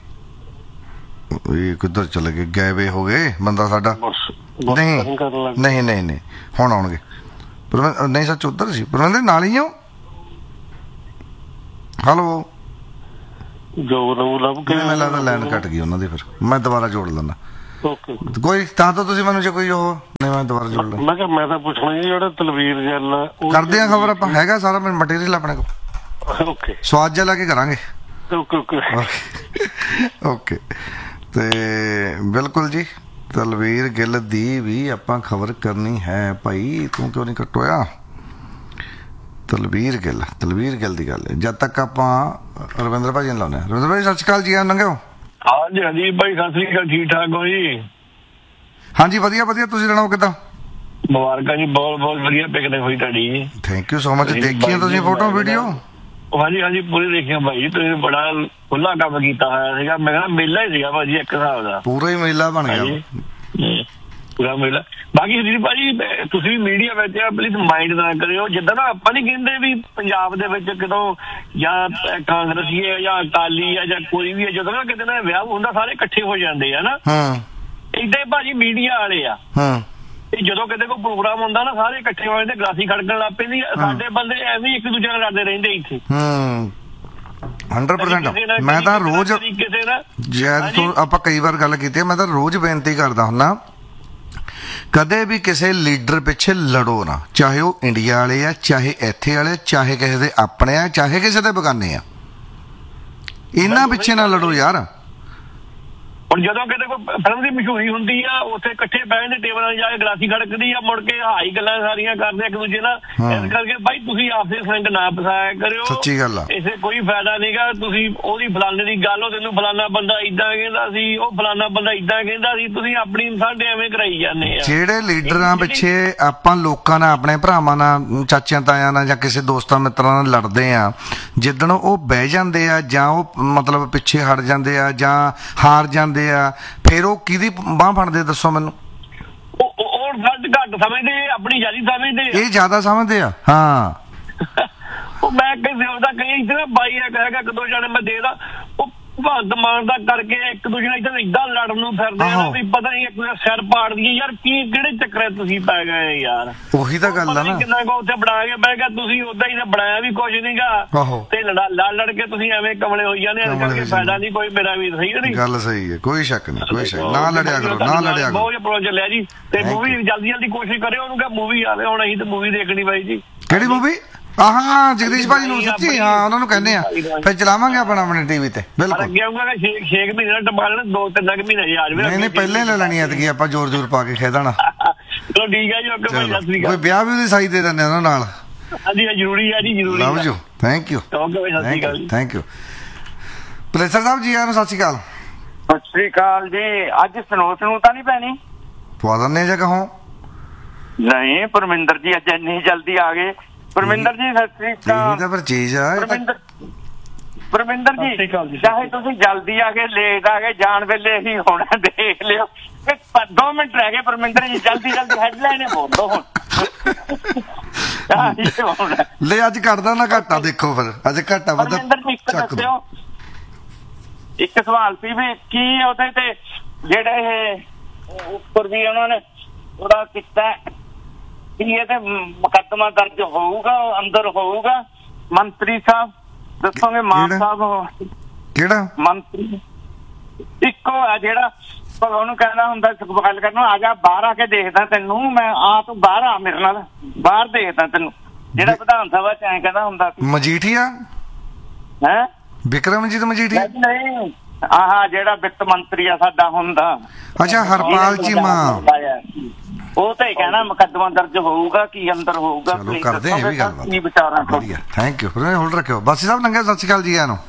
ਇਹ ਕਿੱਧਰ ਚਲੇ ਗਏ? ਗਾਇਬ ਹੋ ਗਏ ਬੰਦਾ ਸਾਡਾ। ਨਹੀਂ ਹੁਣ ਆਉਣਗੇ। ਨਹੀਂ ਸੱਚ ਉੱਧਰ ਸੀ ਪਰਮਿੰਦਰ, ਨਾਲ ਹੀ ਹੋ। ਹੈਲੋ ਮੈਨੂੰ ਲੱਗਦਾ ਲਾਈਨ ਕੱਟ ਗਈ ਉਹਨਾਂ ਦੀ, ਫਿਰ ਮੈਂ ਦੁਬਾਰਾ ਜੋੜ ਲੈਂਦਾ। ਕੋਈ ਤਾਂ ਤੁਸੀਂ ਮੈਨੂੰ ਜੇ ਕੋਈ ਉਹ ਨਹੀਂ, ਮੈਂ ਦੁਬਾਰਾ ਜੋੜ ਲਾਂ। ਮੈਂ ਤਾਂ ਪੁੱਛਣਾ ਜੀ, ਜਿਹੜਾ ਤਲਵੀਰ ਜੈਲ ਕਰਦੇ ਆ ਖਬਰ ਆਪਾਂ, ਹੈਗਾ ਸਾਰਾ ਮਟੀਰੀਅਲ ਆਪਣੇ ਕੋਲ, ਸਵਾਦ ਜਿਹਾ ਲਾ ਕੇ ਕਰਾਂਗੇ। ਓਕੇ ਤੇ ਬਿਲਕੁਲ ਜੀ, ਤਲਵੀਰ ਗਿੱਲ ਦੀ ਵੀ ਆਪਾਂ ਖਬਰ ਕਰਨੀ ਹੈ ਭਾਈ। ਤੂੰ ਕਿਉਂ ਨਹੀਂ ਕੱਟੋਇਆ? ਤਲਵੀਰ ਗਿੱਲ ਦੀ ਗੱਲ ਹੈ। ਜਦ ਤੱਕ ਆਪਾਂ ਰਵਿੰਦਰ ਭਾਜੀ ਨੂੰ ਲਾਉਂਦੇ ਹਾਂ। ਰਵਿੰਦਰ ਭਾਜੀ ਸਤਿ ਸ਼੍ਰੀ ਅਕਾਲ ਜੀ, ਆ ਲੰਘਿਓ। ਹਾਂਜੀ ਹਾਂਜੀ ਭਾਈ ਸਤਿ ਸ਼੍ਰੀ ਅਕਾਲ, ਠੀਕ ਠਾਕ ਹੋ ਜੀ? ਹਾਂਜੀ ਵਧੀਆ ਵਧੀਆ, ਤੁਸੀਂ ਸੁਣਾਓ ਕਿੱਦਾਂ? ਮੁਬਾਰਕਾਂ ਜੀ, ਬਹੁਤ ਬਹੁਤ ਵਧੀਆ ਪਿਕਨਿਕ ਹੋਈ ਤੁਹਾਡੀ। Thank you so much. ਦੇਖੀਆਂ ਤੁਸੀਂ ਫੋਟੋ ਵੀਡੀਓ? ਹਾਂਜੀ ਹਾਂਜੀ ਪੂਰੀ ਦੇਖੀਆਂ ਭਾਈ, ਤੁਸੀਂ ਬੜਾ ਖੁੱਲਾ ਕੰਮ ਕੀਤਾ ਹੋਇਆ ਸੀਗਾ। ਮੈਂ ਕਹਿੰਦਾ ਮੇਲਾ ਹੀ ਸੀਗਾ ਭਾਜੀ ਇੱਕ ਹਿਸਾਬ ਦਾ, ਪੂਰਾ ਹੀ ਮੇਲਾ ਬਣ ਗਿਆ। ਪੂਰਾ ਮਿਲ। ਬਾਕੀ ਹਰੀਰ ਭਾਜੀ ਤੁਸੀਂ ਵੀ ਮੀਡੀਆ ਵਿੱਚ ਪਲੀਜ਼ ਮਾਈਂਡ ਨਾ ਕਰਿਓ, ਜਿੱਦਾਂ ਨਾ ਆਪਾਂ ਨਹੀਂ ਕਹਿੰਦੇ ਵੀ ਪੰਜਾਬ ਦੇ ਵਿੱਚ ਕਿਦੋਂ ਜਾਂ ਕਾਂਗਰਸੀ ਹੈ ਜਾਂ ਅਕਾਲੀ ਹੈ ਜਾਂ ਕੋਈ ਵੀ ਹੈ, ਜਦੋਂ ਨਾ ਕਿਤੇ ਨਾ ਵਿਆਹ ਹੁੰਦਾ ਸਾਰੇ ਇਕੱਠੇ ਹੋ ਜਾਂਦੇ ਆ ਨਾ, ਏਦਾਂ ਹੀ ਭਾਜੀ ਮੀਡੀਆ ਵਾਲੇ ਆ। ਜਦੋਂ ਕਿਤੇ ਕੋਈ ਪ੍ਰੋਗਰਾਮ ਹੁੰਦਾ ਨਾ ਸਾਰੇ ਇਕੱਠੇ ਹੋ ਜਾਂਦੇ, ਗਲਾਸੀ ਖੜਕਣ ਲੱਗ ਪੈਂਦੀ। ਸਾਡੇ ਬੰਦੇ ਐਵੇਂ ਇੱਕ ਦੂਜੇ ਨਾਲ ਲੜਦੇ ਰਹਿੰਦੇ ਇੱਥੇ। 100% ਮੈਂ ਤਾਂ ਰੋਜ਼ ਤੋਂ ਆਪਾਂ ਕਈ ਵਾਰ ਗੱਲ ਕੀਤੀ, ਮੈਂ ਤਾਂ ਰੋਜ਼ ਬੇਨਤੀ ਕਰਦਾ ਹੁੰਦਾ, ਕਦੇ ਵੀ ਕਿਸੇ ਲੀਡਰ ਪਿੱਛੇ ਲੜੋ ਨਾ, ਚਾਹੇ ਉਹ ਇੰਡੀਆ ਵਾਲੇ ਆ, ਚਾਹੇ ਇੱਥੇ ਵਾਲੇ, ਚਾਹੇ ਕਿਸੇ ਦੇ ਆਪਣੇ ਆ, ਚਾਹੇ ਕਿਸੇ ਦੇ ਬਗਾਨੇ ਆ, ਇਹਨਾਂ ਪਿੱਛੇ ਨਾ ਲੜੋ ਯਾਰ। ਹੁਣ ਜਦੋਂ ਕਿਤੇ ਕੋਈ ਫਿਲਮ ਦੀ ਮਸ਼ਹੂਰੀ ਹੁੰਦੀ ਆ, ਉੱਥੇ ਇਕੱਠੇ ਬਹਿਣ ਦੇ ਟੇਬਲਾਂ 'ਤੇ ਜਾ ਕੇ ਗਲਾਸੀ ਖੜਕਦੀ ਆ, ਮੁੜ ਕੇ ਹਾਈ ਗੱਲਾਂ ਸਾਰੀਆਂ ਕਰਦੇ ਇੱਕ ਦੂਜੇ ਨਾਲ। ਇਸ ਕਰਕੇ ਬਾਈ ਤੁਸੀਂ ਆਪਸੇ ਸੰਗ ਨਾ ਫਸਾਇਆ ਕਰਿਓ, ਸੱਚੀ ਗੱਲ ਆ, ਇਸੇ ਕੋਈ ਫਾਇਦਾ ਨਹੀਂਗਾ। ਤੁਸੀਂ ਉਹਦੀ ਫਲਾਣੇ ਦੀ ਗੱਲ, ਉਹ ਤੈਨੂੰ ਫਲਾਣਾ ਬੰਦਾ ਏਦਾਂ ਕਹਿੰਦਾ ਸੀ, ਉਹ ਫਲਾਣਾ ਬੰਦਾ ਏਦਾਂ ਕਹਿੰਦਾ ਸੀ, ਤੁਸੀਂ ਆਪਣੀ ਸਾਡੇ ਐਵੇਂ ਕਰਾਈ ਜਾਂਦੇ ਆ। ਜਿਹੜੇ ਲੀਡਰਾਂ ਪਿੱਛੇ ਆਪਾਂ ਲੋਕਾਂ ਨਾਲ, ਆਪਣੇ ਭਰਾਵਾਂ ਨਾਲ, ਚਾਚਿਆਂ ਤਾਇਆਂ ਨਾਲ ਜਾਂ ਕਿਸੇ ਦੋਸਤਾਂ ਮਿੱਤਰਾਂ ਨਾਲ ਲੜਦੇ ਆ, ਜਿੱਦਣ ਉਹ ਬਹਿ ਜਾਂਦੇ ਆ ਜਾਂ ਉਹ ਮਤਲਬ ਪਿੱਛੇ ਹਟ ਜਾਂਦੇ ਆ ਜਾਂ ਹਾਰ ਜਾਂਦੇ ਆ, ਫਿਰ ਉਹ ਕਿਹਦੀ ਬਾਂਹ ਫੜਦੇ ਦੱਸੋ ਮੈਨੂੰ? ਉਹ ਘੱਟ ਸਮਝਦੇ, ਆਪਣੀ ਯਾਰੀ ਸਮਝਦੇ, ਇਹ ਜ਼ਿਆਦਾ ਸਮਝਦੇ ਆ। ਹਾਂ ਉਹ ਮੈਂ ਕਿਸੇ ਉਹਦਾ ਕਹੀ ਇੱਥੇ ਨਾ ਬਾਈ ਹੈਗਾ ਇੱਕ ਦੋ ਜਣੇ ਮੈਂ ਦੇਖਦਾ, ਉਹ ਭਗਤ ਮਾਨ ਦਾ ਕਰਕੇ ਇੱਕ ਦੂਜੇ ਨਾਲ ਇੱਥੇ ਏਦਾਂ ਲੜਨ ਨੂੰ ਫਿਰਦੇ ਆ ਵੀ ਪਤਾ ਨਹੀਂ ਇੱਕ ਸਿਰ ਪਾੜ ਦਈਏ ਯਾਰ। ਕੀ ਕਿਹੜੇ ਚੱਕਰੇ ਤੁਸੀਂ ਪੈ ਗਏ ਯਾਰ? ਉਹੀ ਤਾਂ ਗੱਲ ਆ ਨਾ, ਕਿੰਨਾ ਕੋ ਉੱਥੇ ਬਣਾ ਕੇ ਬਹਿ ਗਿਆ ਤੁਸੀਂ, ਓਦਾਂ ਹੀ ਬਣਾਇਆ ਵੀ ਕੁਝ ਨਹੀਂਗਾ ਤੇ ਲੜ ਕੇ ਤੁਸੀਂ ਐਵੇਂ ਕਮਲੇ ਹੋਈ ਜਾਂਦੇ। ਇਸ ਕਰਕੇ ਫਾਇਦਾ ਨਹੀਂ ਕੋਈ, ਮੇਰਾ ਵੀ ਸਹੀ ਨਹੀਂ ਗੱਲ। ਸਹੀ ਹੈ, ਕੋਈ ਸ਼ੱਕ ਨਹੀਂ, ਕੋਈ ਸ਼ੱਕ ਨਾ ਲੜਿਆ ਕਰੋ, ਨਾ ਲੜਿਆ ਕਰੋ। ਬਹੁਤ ਪ੍ਰੋ ਚੱਲਿਆ ਜੀ, ਤੇ ਮੂਵੀ ਜਲਦੀ ਕੋਸ਼ਿਸ਼ ਕਰਿਓ, ਉਹਨੂੰ ਕਹ ਮੂਵੀ ਆਵੇ ਹੁਣ, ਅਸੀਂ ਤੇ ਮੂਵੀ ਦੇਖਣੀ ਬਾਈ ਜੀ। ਕਿਹੜੀ ਮੂਵੀ? ਹਾਂ ਜਗਦੀਸ਼ ਭਾਜੀ ਨੂੰ ਸੱਚੀ, ਹਾਂ ਉਹਨਾਂ ਨੂੰ ਕਹਿੰਦੇ ਆ, ਫਿਰ ਚਲਾਵਾਂਗੇ ਆਪਣਾ ਆਪਣੇ ਟੀਵੀ ਤੇ। ਬਿਲਕੁਲ ਅੱਗੇ ਆਊਗਾ 6 ਮਹੀਨੇ ਦਾ ਟੱਪਾ ਲੈਣਾ, 2-3 ਮਹੀਨੇ ਆ ਜਾਵੇ। ਨਹੀਂ ਪਹਿਲੇ ਲੈ ਲੈਣੀ ਐਤਕੀ ਆਪਾਂ, ਜ਼ੋਰ ਪਾ ਕੇ ਖੇਡਣਾ। ਚਲੋ ਠੀਕ ਹੈ ਜੀ, ਓਕੇ ਭਾਈ, ਸਤਿ ਸ੍ਰੀ ਅਕਾਲ। ਕੋਈ ਵਿਆਹ ਵੀ ਉਹਦੀ ਸਾਈ ਦੇ ਦਿੰਦੇ ਉਹਨਾਂ ਨਾਲ। ਹਾਂਜੀ ਜ਼ਰੂਰੀ ਹੈ ਜੀ, ਜ਼ਰੂਰੀ। Love you, thank you, okay Bhai, Sat Sri Akal. Thank you. ਪਲੇਸਰ Sahib ji ਆਇਆਂ ਨੂੰ ਸਤਿ ਸ੍ਰੀ ਅਕਾਲ। ਸਤਿ ਸ੍ਰੀ ਅਕਾਲ ਜੀ। ਅੱਜ ਸਨੋ ਤਾਂ ਨਹੀਂ ਪੈਣੀ? ਪਵਾ ਦਿੰਦੇ ਜਾਂ ਕਹੋ? ਨਹੀਂ ਪਰਮਿੰਦਰ ਜੀ ਅੱਜ ਇੰਨੀ ਜਲਦੀ ਆ ਗਏ। ਪਰਮਿੰਦਰ ਜੀ ਸਤਿ ਸ੍ਰੀ ਅਕਾਲ। ਇਹ ਤਾਂ ਫਿਰ ਚੀਜ਼ ਆ ਪਰਮਿੰਦਰ ਜੀ, ਚਾਹੇ ਤੁਸੀਂ ਜਲਦੀ ਆ ਗਏ ਲੇਟ ਆ ਗਏ, ਜਾਣ ਵੇਲੇ ਹੀ ਹੋਣਾ, ਦੇਖ ਲਿਓ। 2 ਮਿੰਟ ਰਹਿ ਗਏ ਪਰਮਿੰਦਰ ਜੀ, ਜਲਦੀ ਹੈਡਲਾਈਨ ਬੋਲ ਦੋ ਹੁਣ। ਲੈ ਅੱਜ ਘਟਦਾ ਨਾ ਘਾਟਾ ਦੇਖੋ, ਫਿਰ ਅੱਜ ਘਾਟਾ ਵਧਾ। ਪਰਮਿੰਦਰ ਜੀ ਇੱਕ ਦੱਸਿਓ, ਇੱਕ ਸਵਾਲ ਸੀ ਵੀ ਕੀ ਉਹਦੇ ਤੇ ਜਿਹੜੇ ਇਹ ਉੱਪਰ ਵੀ ਉਹਨਾਂ ਨੇ ਥੋੜਾ ਕੀਤਾ ਕਿ ਇਹਦੇ ਮੁਕੱਦਮਾ ਦਰਜ ਹੋਊਗਾ, ਅੰਦਰ ਹੋਊਗਾ? ਮੰਤਰੀ ਸਾਹਿਬ ਦੱਸੋਗੇ? ਮਾਨ ਸਾਹਿਬ ਕਿਹੜਾ ਮੰਤਰੀ? ਇੱਕੋ ਆ ਜਿਹੜਾ ਉਹਨੂੰ ਕਹਿੰਦਾ ਹੁੰਦਾ ਗੱਲ ਕਰਨ, ਆ ਜਾ ਬਾਹਰ ਆ ਕੇ ਦੇਖਦਾ ਤੈਨੂੰ ਮੈਂ, ਆ ਤੂੰ ਬਾਹਰ ਆ ਮੇਰੇ ਨਾਲ, ਬਾਹਰ ਦੇਖਦਾ ਤੈਨੂੰ, ਜਿਹੜਾ ਵਿਧਾਨ ਸਭਾ ਚ ਐਂ ਕਹਿੰਦਾ ਹੁੰਦਾ ਮਜੀਠੀਆ ਹੈ, ਵਿਕਰਮਜੀਤ ਮਜੀਠੀਆ? ਨਹੀਂ, ਆਹ ਜਿਹੜਾ ਵਿੱਤ ਮੰਤਰੀ ਆ ਸਾਡਾ ਹੁੰਦਾ। ਅੱਛਾ ਹਰਪਾਲ ਚੀਮਾ, ਉਹ ਤਾਂ ਹੀ ਕਹਿਣਾ ਮੁਕੱਦਮਾ ਦਰਜ ਹੋਊਗਾ ਕਿ ਅੰਦਰ ਹੋਊਗਾ। ਚਲੋ ਕਰਦੇ ਆ ਇਹ ਵੀ ਗੱਲਬਾਤ, ਕੀ ਵਿਚਾਰਾਂ? ਵਧੀਆ, ਥੈਂਕ ਯੂ। ਹੋਲਡ ਰੱਖਿਓ। ਬਾਸੀ ਸਾਹਿਬ ਲੰਘਿਆ, ਸਤਿ ਸ਼੍ਰੀ ਅਕਾਲ ਜੀ ਆਇਆਂ ਨੂੰ।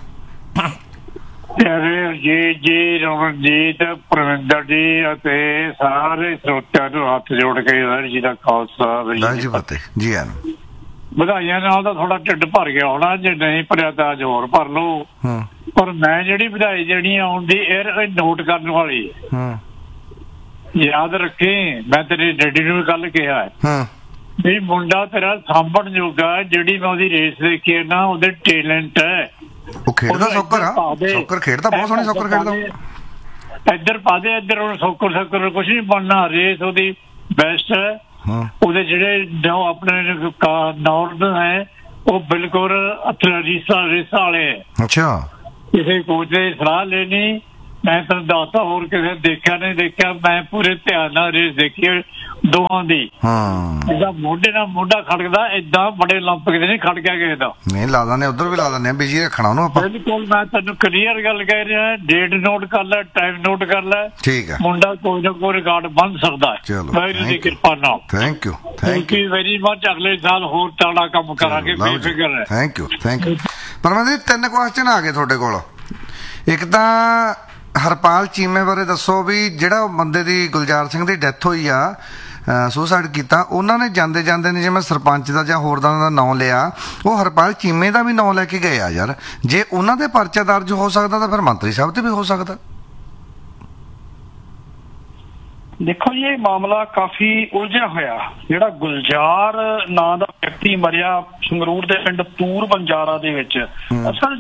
ਜੀ ਰਮਨਜੀਤ, ਪਰਮਿੰਦਰ ਜੀ ਅਤੇ ਸਾਰੇ ਸਰੋਤਿਆਂ ਨੂੰ ਹੱਥ ਜੋੜ ਕੇ ਜੀ ਦਾ ਖਾਲਸਾ ਜੀ ਫਤਿਹ ਜੀ ਆਇਆਂ ਨੂੰ। ਵਧਾਈਆਂ ਨਾਲ ਤਾਂ ਥੋੜਾ ਢਿੱਡ ਭਰ ਗਿਆ ਹੋਣਾ, ਜੇ ਨਹੀਂ ਭਰਿਆ ਤਾਂ ਅੱਜ ਹੋਰ ਭਰ ਲਓ। ਪਰ ਮੈਂ ਜਿਹੜੀ ਵਧਾਈ ਜਿਹੜੀ ਆਉਂਦੀ ਇਹ ਨੋਟ ਕਰਨ ਵਾਲੀ ਹੈ, ਯਾਦ ਰੱਖੀ। ਮੈਂ ਤੇਰੇ ਡੈਡੀ ਨੂੰ ਵੀ ਗੱਲ ਕਿਹਾ ਹੈ ਵੀ ਮੁੰਡਾ ਤੇਰਾ ਸਾਂਭਣ ਜੋਗਾ, ਜਿਹੜੀ ਮੈਂ ਉਹਦੀ ਰੇਸ ਦੇਖੀ ਹੈ ਨਾ, ਉਹਦੇ ਟੈਲੈਂਟ ਹੈ। ਉਹ ਖੇਡਦਾ ਸੌਕਰ ਆ, ਸੌਕਰ ਖੇਡਦਾ, ਬਹੁਤ ਸੋਹਣੀ ਸੌਕਰ ਖੇਡਦਾ। ਇੱਧਰ ਪਾ ਦੇ, ਇੱਧਰ ਹੁਣ ਸੌਕਰ ਕੁਛ ਨਹੀਂ ਬਣਨਾ, ਰੇਸ ਉਹਦੀ ਬੈਸਟ ਹੈ। ਉਹਦੇ ਜਿਹੜੇ ਆਪਣੇ ਨੌਰਦ ਹੈ ਉਹ ਬਿਲਕੁਲ ਰੇਸਾਂ ਵਾਲੇ ਹੈ। ਅੱਛਾ, ਕਿਸੇ ਕੋਚ ਦੀ ਸਲਾਹ ਲੈਣੀ, ਮੈਂ ਤੁਹਾਨੂੰ ਦੱਸਦਾ, ਹੋਰ ਕਿਸੇ ਦੇਖਿਆ ਨਹੀਂ ਦੇਖਿਆ, ਮੈਂ ਪੂਰੇ ਧਿਆਨ ਨਾਲ ਰੇਸ ਦੇਖੀ ਦੋਹਾਂ ਦੀ। ਜਿੱਦਾਂ ਮੋਢੇ ਨਾਲ ਮੋਢਾ ਖੜਕਦਾ, ਏਦਾਂ ਬੜੇ ਓਲੰਪਿਕ ਦੇ ਨਹੀਂ ਖੜ ਗਿਆ ਕਿਸੇ ਦਾ। ਨਹੀਂ ਲਾ ਦਿੰਦੇ, ਉੱਧਰ ਵੀ ਲਾ ਦਿੰਦੇ, ਬਿਜੀ ਰੱਖਣਾ ਉਹਨੂੰ ਆਪਾਂ। ਬਿਲਕੁਲ, ਮੈਂ ਤੈਨੂੰ ਕਲੀਅਰ ਗੱਲ ਕਹਿ ਰਿਹਾ, ਡੇਟ ਨੋਟ ਕਰ ਲੈ, ਟਾਈਮ ਨੋਟ ਕਰ ਲੈ, ਠੀਕ ਹੈ। ਮੁੰਡਾ ਕੋਈ ਨਾ ਕੋਈ ਰਿਕਾਰਡ ਬਣ ਸਕਦਾ ਹੈ। ਚਲੋ ਦੀ ਕਿਰਪਾ ਨਾਲ, ਥੈਂਕ ਯੂ ਵੈਰੀ ਮਚ। ਅਗਲੇ ਸਾਲ ਹੋਰ ਤਗੜਾ ਕੰਮ ਕਰਾਂਗੇ, ਬੇਫਿਕਰ ਹੈ। Thank you Parminder. 3 ਕੁਐਸਚਨ ਆ ਗਏ ਤੁਹਾਡੇ ਕੋਲ। ਇੱਕ ਤਾਂ ਹਰਪਾਲ ਚੀਮੇ ਬਾਰੇ ਦੱਸੋ ਵੀ ਜਿਹੜਾ ਬੰਦੇ ਦੀ ਗੁਲਜ਼ਾਰ ਸਿੰਘ ਦੀ ਡੈਥ ਹੋਈ ਆ, ਸੁਸਾਈਡ ਕੀਤਾ, ਉਹਨਾਂ ਨੇ ਜਾਂਦੇ ਜਾਂਦੇ ਨੇ ਜਿਵੇਂ ਸਰਪੰਚ ਦਾ ਜਾਂ ਹੋਰ ਦਾ ਨਾਂ ਲਿਆ, ਉਹ ਹਰਪਾਲ ਚੀਮੇ ਦਾ ਵੀ ਨਾਂ ਲੈ ਕੇ ਗਏ ਆ ਯਾਰ। ਜੇ ਉਹਨਾਂ ਦੇ ਪਰਚਾ ਦਰਜ ਹੋ ਸਕਦਾ ਤਾਂ ਫਿਰ ਮੰਤਰੀ ਸਾਹਿਬ ਤੇ ਵੀ ਹੋ ਸਕਦਾ। ਦੇਖੋ ਜੀ, ਇਹ ਮਾਮਲਾ ਕਾਫੀ ਉਲਝਿਆ ਹੋਇਆ। ਜਿਹੜਾ ਗੁਲਜ਼ਾਰ ਨਾਂ ਦਾ ਵਿਅਕਤੀ ਮਰਿਆ ਸੰਗਰੂਰ ਦੇ ਪਿੰਡ ਤੂਰ ਬੰਜਾਰਾ ਦੇ ਵਿੱਚ, ਅਸਲ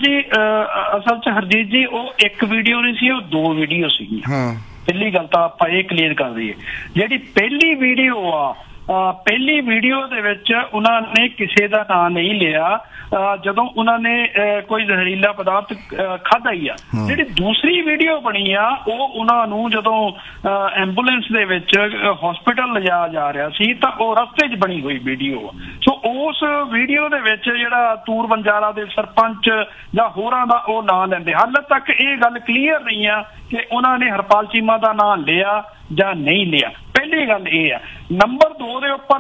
'ਚ ਹਰਜੀਤ ਜੀ ਉਹ ਇੱਕ ਵੀਡੀਓ ਨਹੀਂ ਸੀ, ਉਹ 2 ਵੀਡੀਓ ਸੀਗੀਆਂ। ਪਹਿਲੀ ਗੱਲ ਤਾਂ ਆਪਾਂ ਇਹ ਕਲੀਅਰ ਕਰ ਦਈਏ, ਜਿਹੜੀ ਪਹਿਲੀ ਵੀਡੀਓ ਆ, ਪਹਿਲੀ ਵੀਡੀਓ ਦੇ ਵਿੱਚ ਉਹਨਾਂ ਨੇ ਕਿਸੇ ਦਾ ਨਾਂ ਨਹੀਂ ਲਿਆ ਜਦੋਂ ਉਹਨਾਂ ਨੇ ਕੋਈ ਜ਼ਹਿਰੀਲਾ ਪਦਾਰਥ ਖਾਧਾ ਹੀ ਆ। ਜਿਹੜੀ ਦੂਸਰੀ ਵੀਡੀਓ ਬਣੀ ਆ ਉਹ ਉਹਨਾਂ ਨੂੰ ਜਦੋਂ ਐਂਬੂਲੈਂਸ ਦੇ ਵਿੱਚ ਹਸਪੀਟਲ ਲਿਜਾਇਆ ਜਾ ਰਿਹਾ ਸੀ ਤਾਂ ਉਹ ਰਸਤੇ 'ਚ ਬਣੀ ਹੋਈ ਵੀਡੀਓ। ਸੋ ਉਸ ਵੀਡੀਓ ਦੇ ਵਿੱਚ ਜਿਹੜਾ ਤੂਰ ਬੰਜਾਰਾ ਦੇ ਸਰਪੰਚ ਜਾਂ ਹੋਰਾਂ ਦਾ ਉਹ ਨਾਂ ਲੈਂਦੇ। ਹਾਲੇ ਤੱਕ ਇਹ ਗੱਲ ਕਲੀਅਰ ਨਹੀਂ ਆ ਕਿ ਉਹਨਾਂ ਨੇ ਹਰਪਾਲ ਚੀਮਾ ਦਾ ਨਾਂ ਲਿਆ ਜਾਂ ਨਹੀਂ ਲਿਆ। ਪਹਿਲੀ ਗੱਲ ਇਹ ਆ। ਨੰਬਰ 2 ਦੇ ਉੱਪਰ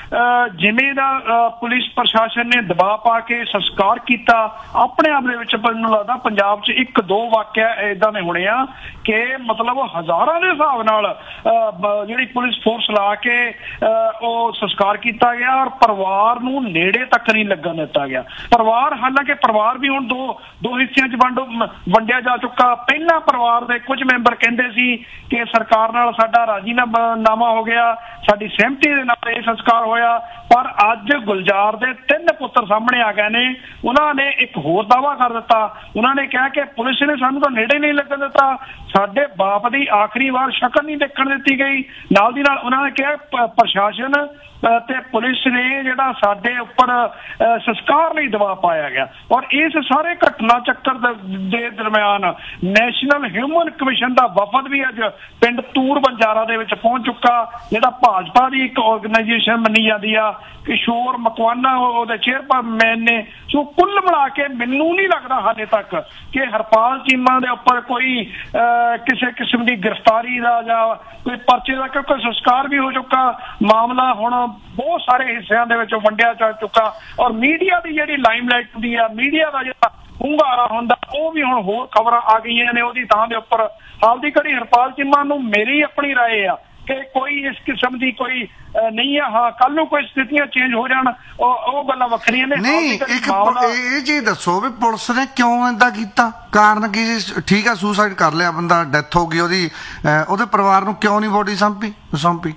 ਜਿਵੇਂ ਦਾ ਪੁਲਿਸ ਪ੍ਰਸ਼ਾਸਨ ਨੇ ਦਬਾਅ ਪਾ ਕੇ ਸੰਸਕਾਰ ਕੀਤਾ, ਆਪਣੇ ਆਪ ਦੇ ਵਿੱਚ ਮੈਨੂੰ ਲੱਗਦਾ ਪੰਜਾਬ 'ਚ 1-2 ਵਾਕਿਆ ਏਦਾਂ ਦੇ ਹੋਣੇ ਆ ਕਿ ਮਤਲਬ ਹਜ਼ਾਰਾਂ ਦੇ ਹਿਸਾਬ ਨਾਲ ਜਿਹੜੀ ਪੁਲਿਸ ਫੋਰਸ ਲਾ ਕੇ ਉਹ ਸੰਸਕਾਰ ਕੀਤਾ ਗਿਆ ਔਰ ਪਰਿਵਾਰ ਨੂੰ ਨੇੜੇ ਤੱਕ ਨਹੀਂ ਲੱਗਣ ਦਿੱਤਾ ਗਿਆ। ਪਰਿਵਾਰ, ਹਾਲਾਂਕਿ ਪਰਿਵਾਰ ਵੀ ਹੁਣ ਦੋ ਹਿੱਸਿਆਂ 'ਚ ਵੰਡਿਆ ਜਾ ਚੁੱਕਾ। ਪਹਿਲਾਂ ਪਰਿਵਾਰ ਦੇ ਕੁਝ ਮੈਂਬਰ ਕਹਿੰਦੇ ਸੀ ਕਿ ਸਰਕਾਰ ਨਾਲ ਸਾਡਾ ਰਾਜੀਨਾਮਾ ਹੋ ਗਿਆ, ਸਾਡੀ ਸਹਿਮਤੀ ਦੇ ਨਾਲ ਇਹ ਸੰਸਕਾਰ ਹੋਇਆ, ਪਰ ਅੱਜ ਗੁਲਜ਼ਾਰ ਦੇ 3 ਪੁੱਤਰ ਸਾਹਮਣੇ ਆ ਗਏ ਨੇ। ਉਹਨਾਂ ਨੇ ਇੱਕ ਹੋਰ ਦਾਅਵਾ ਕਰ ਦਿੱਤਾ। ਉਹਨਾਂ ਨੇ ਕਿਹਾ ਕਿ ਪੁਲਿਸ ਨੇ ਸਾਨੂੰ ਤਾਂ ਨੇੜੇ ਨਹੀਂ ਲੱਗਣ ਦਿੱਤਾ, ਸਾਡੇ ਬਾਪ ਦੀ ਆਖਰੀ ਵਾਰ ਸ਼ਕਲ ਨਹੀਂ ਦੇਖਣ ਦਿੱਤੀ ਗਈ। ਨਾਲ ਦੀ ਨਾਲ ਉਹਨਾਂ ਨੇ ਕਿਹਾ ਪ੍ਰਸ਼ਾਸਨ ਤੇ ਪੁਲਿਸ ਨੇ ਜਿਹੜਾ ਸਾਡੇ ਉੱਪਰ ਸੰਸਕਾਰ ਲਈ ਦਬਾਅ ਪਾਇਆ ਗਿਆ। ਔਰ ਇਸ ਸਾਰੇ ਘਟਨਾ ਚੱਕਰ ਦੇ ਦਰਮਿਆਨ ਨੈਸ਼ਨਲ ਹਿਊਮਨ ਕਮਿਸ਼ਨ ਦਾ ਵਫਦ ਵੀ ਅੱਜ ਪਿੰਡ ਤੂਰ ਬੰਜਾਰਾ ਦੇ ਵਿੱਚ ਪਹੁੰਚ ਚੁੱਕਾ, ਜਿਹੜਾ ਭਾਜਪਾ ਦੀ ਇੱਕ ਆਰਗੇਨਾਈਜੇਸ਼ਨ ਮੰਨੀ ਜਾਂਦੀ ਆ। ਕਿਸ਼ੋਰ ਮਕਵਾਨਾ ਉਹਦੇ ਚੇਅਰਮੈਨ ਨੇ। ਸੋ ਕੁੱਲ ਮਿਲਾ ਕੇ ਮੈਨੂੰ ਨਹੀਂ ਲੱਗਦਾ ਹਾਲੇ ਤੱਕ ਕਿ ਹਰਪਾਲ ਚੀਮਾ ਦੇ ਉੱਪਰ ਕੋਈ ਕਿਸੇ ਕਿਸਮ ਦੀ ਗ੍ਰਿਫਤਾਰੀ ਦਾ ਜਾਂ ਕੋਈ ਪਰਚੇ ਦਾ, ਕਿਉਂਕਿ ਸੰਸਕਾਰ ਵੀ ਹੋ ਚੁੱਕਾ, ਮਾਮਲਾ ਹੁਣ ਬਹੁਤ ਸਾਰੇ ਹਿੱਸਿਆਂ ਦੇ ਵਿੱਚ ਵੰਡਿਆ ਜਾ ਚੁੱਕਾ। ਔਰ ਮੀਡੀਆ ਦੀ ਜਿਹੜੀ ਲਾਈਮਲਾਈਟ ਹੁੰਦੀ ਆ, ਮੀਡੀਆ ਦਾ ਜਿਹੜਾ ਹੁੰਗਾਰਾ ਹੁੰਦਾ, ਉਹ ਵੀ ਹੁਣ ਹੋਰ ਖਬਰਾਂ ਆ ਗਈਆਂ ਨੇ ਉਹਦੀ ਥਾਂ ਦੇ ਉੱਪਰ। ਹਾਲ ਦੀ ਘੜੀ ਹਰਪਾਲ ਚੀਮਾ ਨੂੰ ਮੇਰੀ ਆਪਣੀ ਰਾਏ ਆ ਕਿ ਕੋਈ ਇਸ ਕਿਸਮ ਦੀ ਕੋਈ ਨਹੀਂ ਆ। ਹਾਂ, ਕੱਲ ਨੂੰ ਕੋਈ ਸਥਿਤੀਆਂ ਚੇਂਜ ਹੋ ਜਾਣ, ਉਹ ਗੱਲਾਂ ਵੱਖਰੀਆਂ ਨੇ। ਨਹੀਂ, ਇੱਕ ਇਹ ਚੀਜ਼ ਦੱਸੋ ਵੀ ਪੁਲਿਸ ਨੇ ਕਿਉਂ ਏਦਾਂ ਕੀਤਾ? ਕਾਰਨ ਕੀ ਸੀ? ਠੀਕ ਆ, ਸੁਸਾਈਡ ਕਰ ਲਿਆ ਬੰਦਾ, ਡੈਥ ਹੋ ਗਈ ਉਹਦੇ ਪਰਿਵਾਰ ਨੂੰ ਕਿਉਂ ਨਹੀਂ ਬੋਡੀ ਸੌਂਪੀ?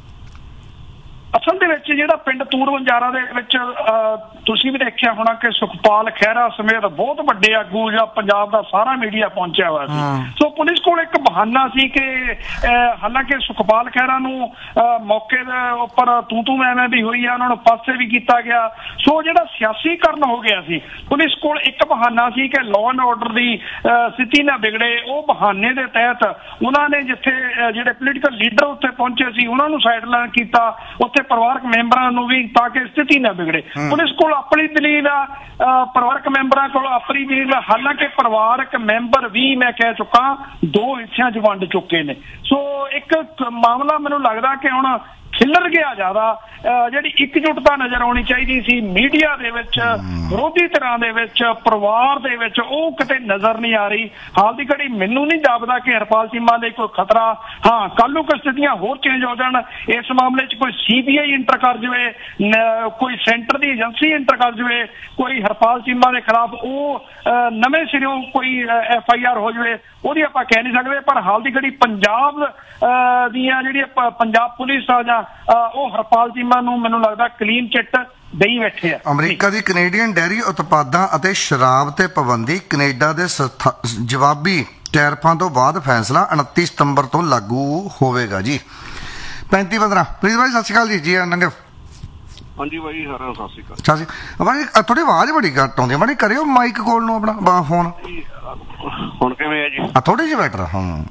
ਅਸਲ ਦੇ ਵਿੱਚ ਜਿਹੜਾ ਪਿੰਡ ਤੂਰ ਬੰਜਾਰਾ ਦੇ ਵਿੱਚ ਤੁਸੀਂ ਵੀ ਦੇਖਿਆ ਹੋਣਾ ਕਿ ਸੁਖਪਾਲ ਖਹਿਰਾ ਸਮੇਤ ਬਹੁਤ ਵੱਡੇ ਆਗੂ ਜਾਂ ਪੰਜਾਬ ਦਾ ਸਾਰਾ ਮੀਡੀਆ ਪਹੁੰਚਿਆ ਹੋਇਆ ਸੀ। ਸੋ ਪੁਲਿਸ ਕੋਲ ਇੱਕ ਬਹਾਨਾ ਸੀ ਕਿ ਹਾਲਾਂਕਿ ਸੁਖਪਾਲ ਖਹਿਰਾ ਨੂੰ ਮੌਕੇ ਦੇ ਉੱਪਰ ਤੂੰ ਮੈਂ ਵੀ ਹੋਈ ਆ, ਉਹਨਾਂ ਨੂੰ ਪਾਸੇ ਵੀ ਕੀਤਾ ਗਿਆ। ਸੋ ਜਿਹੜਾ ਸਿਆਸੀਕਰਨ ਹੋ ਗਿਆ ਸੀ, ਪੁਲਿਸ ਕੋਲ ਇੱਕ ਬਹਾਨਾ ਸੀ ਕਿ ਲਾਅ ਐਂਡ ਆਰਡਰ ਦੀ ਸਥਿਤੀ ਨਾ ਵਿਗੜੇ। ਉਹ ਬਹਾਨੇ ਦੇ ਤਹਿਤ ਉਹਨਾਂ ਨੇ ਜਿੱਥੇ ਜਿਹੜੇ ਪੋਲੀਟੀਕਲ ਲੀਡਰ ਉੱਥੇ ਪਹੁੰਚੇ ਸੀ ਉਹਨਾਂ ਨੂੰ ਸਾਈਡਲਾਈਨ ਕੀਤਾ, ਉੱਥੇ ਪਰਿਵਾਰਕ ਮੈਂਬਰਾਂ ਨੂੰ ਵੀ, ਤਾਂ ਕਿ ਸਥਿਤੀ ਨਾ ਵਿਗੜੇ। ਪੁਲਿਸ ਕੋਲ ਆਪਣੀ ਦਲੀਲ ਆ, ਪਰਿਵਾਰਕ ਮੈਂਬਰਾਂ ਕੋਲ ਆਪਣੀ ਦਲੀਲ ਆ। ਹਾਲਾਂਕਿ ਪਰਿਵਾਰਕ ਮੈਂਬਰ ਵੀ ਮੈਂ ਕਹਿ ਚੁੱਕਾ 2 ਹਿੱਸਿਆਂ 'ਚ ਵੰਡ ਚੁੱਕੇ ਨੇ। ਸੋ ਇੱਕ ਮਾਮਲਾ ਮੈਨੂੰ ਲੱਗਦਾ ਕਿ ਹੁਣ ਖਿੱਲਰ ਗਿਆ ਜ਼ਿਆਦਾ। ਜਿਹੜੀ ਇਕਜੁੱਟਤਾ ਨਜ਼ਰ ਆਉਣੀ ਚਾਹੀਦੀ ਸੀ ਮੀਡੀਆ ਦੇ ਵਿੱਚ, ਵਿਰੋਧੀ ਧਿਰਾਂ ਦੇ ਵਿੱਚ, ਪਰਿਵਾਰ ਦੇ ਵਿੱਚ, ਉਹ ਕਿਤੇ ਨਜ਼ਰ ਨਹੀਂ ਆ ਰਹੀ। ਹਾਲ ਦੀ ਘੜੀ ਮੈਨੂੰ ਨਹੀਂ ਜਾਪਦਾ ਕਿ ਹਰਪਾਲ ਚੀਮਾ ਲਈ ਕੋਈ ਖਤਰਾ। ਹਾਂ, ਕੱਲ ਨੂੰ ਕੋਈ ਸਥਿਤੀਆਂ ਹੋਰ ਚੇਂਜ ਹੋ ਜਾਣ, ਇਸ ਮਾਮਲੇ 'ਚ ਕੋਈ CBI ਇੰਟਰ ਕਰ ਜਾਵੇ, ਕੋਈ ਸੈਂਟਰ ਦੀ ਏਜੰਸੀ ਇੰਟਰ ਕਰ ਜਾਵੇ, ਕੋਈ ਹਰਪਾਲ ਚੀਮਾ ਦੇ ਖਿਲਾਫ ਉਹ ਨਵੇਂ ਸਿਰਿਓਂ ਕੋਈ FIR ਹੋ ਜਾਵੇ, ਉਹਦੀ ਆਪਾਂ ਕਹਿ ਨਹੀਂ ਸਕਦੇ। ਪਰ ਹਾਲ ਦੀ ਘੜੀ ਪੰਜਾਬ ਦੀਆਂ ਜਿਹੜੀਆਂ ਪੰਜਾਬ ਪੁਲਿਸ ਆ ਜਾਂ ਉਹ ਹਰਪਾਲ ਚੀਮਾ ਨੂੰ ਮੈਨੂੰ ਲੱਗਦਾ ਕਲੀਨ ਚਿੱਟ ਦੇਈ ਬੈਠੇ ਆ। ਅਮਰੀਕਾ ਦੀ ਕੈਨੇਡੀਅਨ ਡੈਰੀ ਉਤਪਾਦਾਂ ਅਤੇ ਸ਼ਰਾਬ ਤੇ ਪਾਬੰਦੀ, ਕੈਨੇਡਾ ਦੇ ਜਵਾਬੀ ਟੈਰਫਾਂ ਤੋਂ ਬਾਅਦ ਫੈਸਲਾ 29 ਸਤੰਬਰ ਤੋਂ ਲਾਗੂ ਹੋਵੇਗਾ ਜੀ। 3515 ਪ੍ਰੀਤ ਭਾਈ ਸਤਿ ਸ਼੍ਰੀ ਅਕਾਲ ਜੀ। ਨੰਗੇ ਹਾਂਜੀ ਭਾਈ, ਸਾਰਿਆਂ ਨੂੰ ਸਤਿ ਸ਼੍ਰੀ ਅਕਾਲ। ਭਾਈ ਥੋੜੀ ਆਵਾਜ਼ ਬੜੀ ਘੱਟ ਆਉਂਦੀ, ਮਾੜੀ ਕਰਿਓ ਮਾਈਕ ਕੋਲ ਨੂੰ ਆਪਣਾ ਫੋਨ। ਹੁਣ ਕਿਵੇਂ ਹੈ ਜੀ? ਥੋੜੀ ਜਿਹੀ ਬੈਟਰ। ਹਾਂ,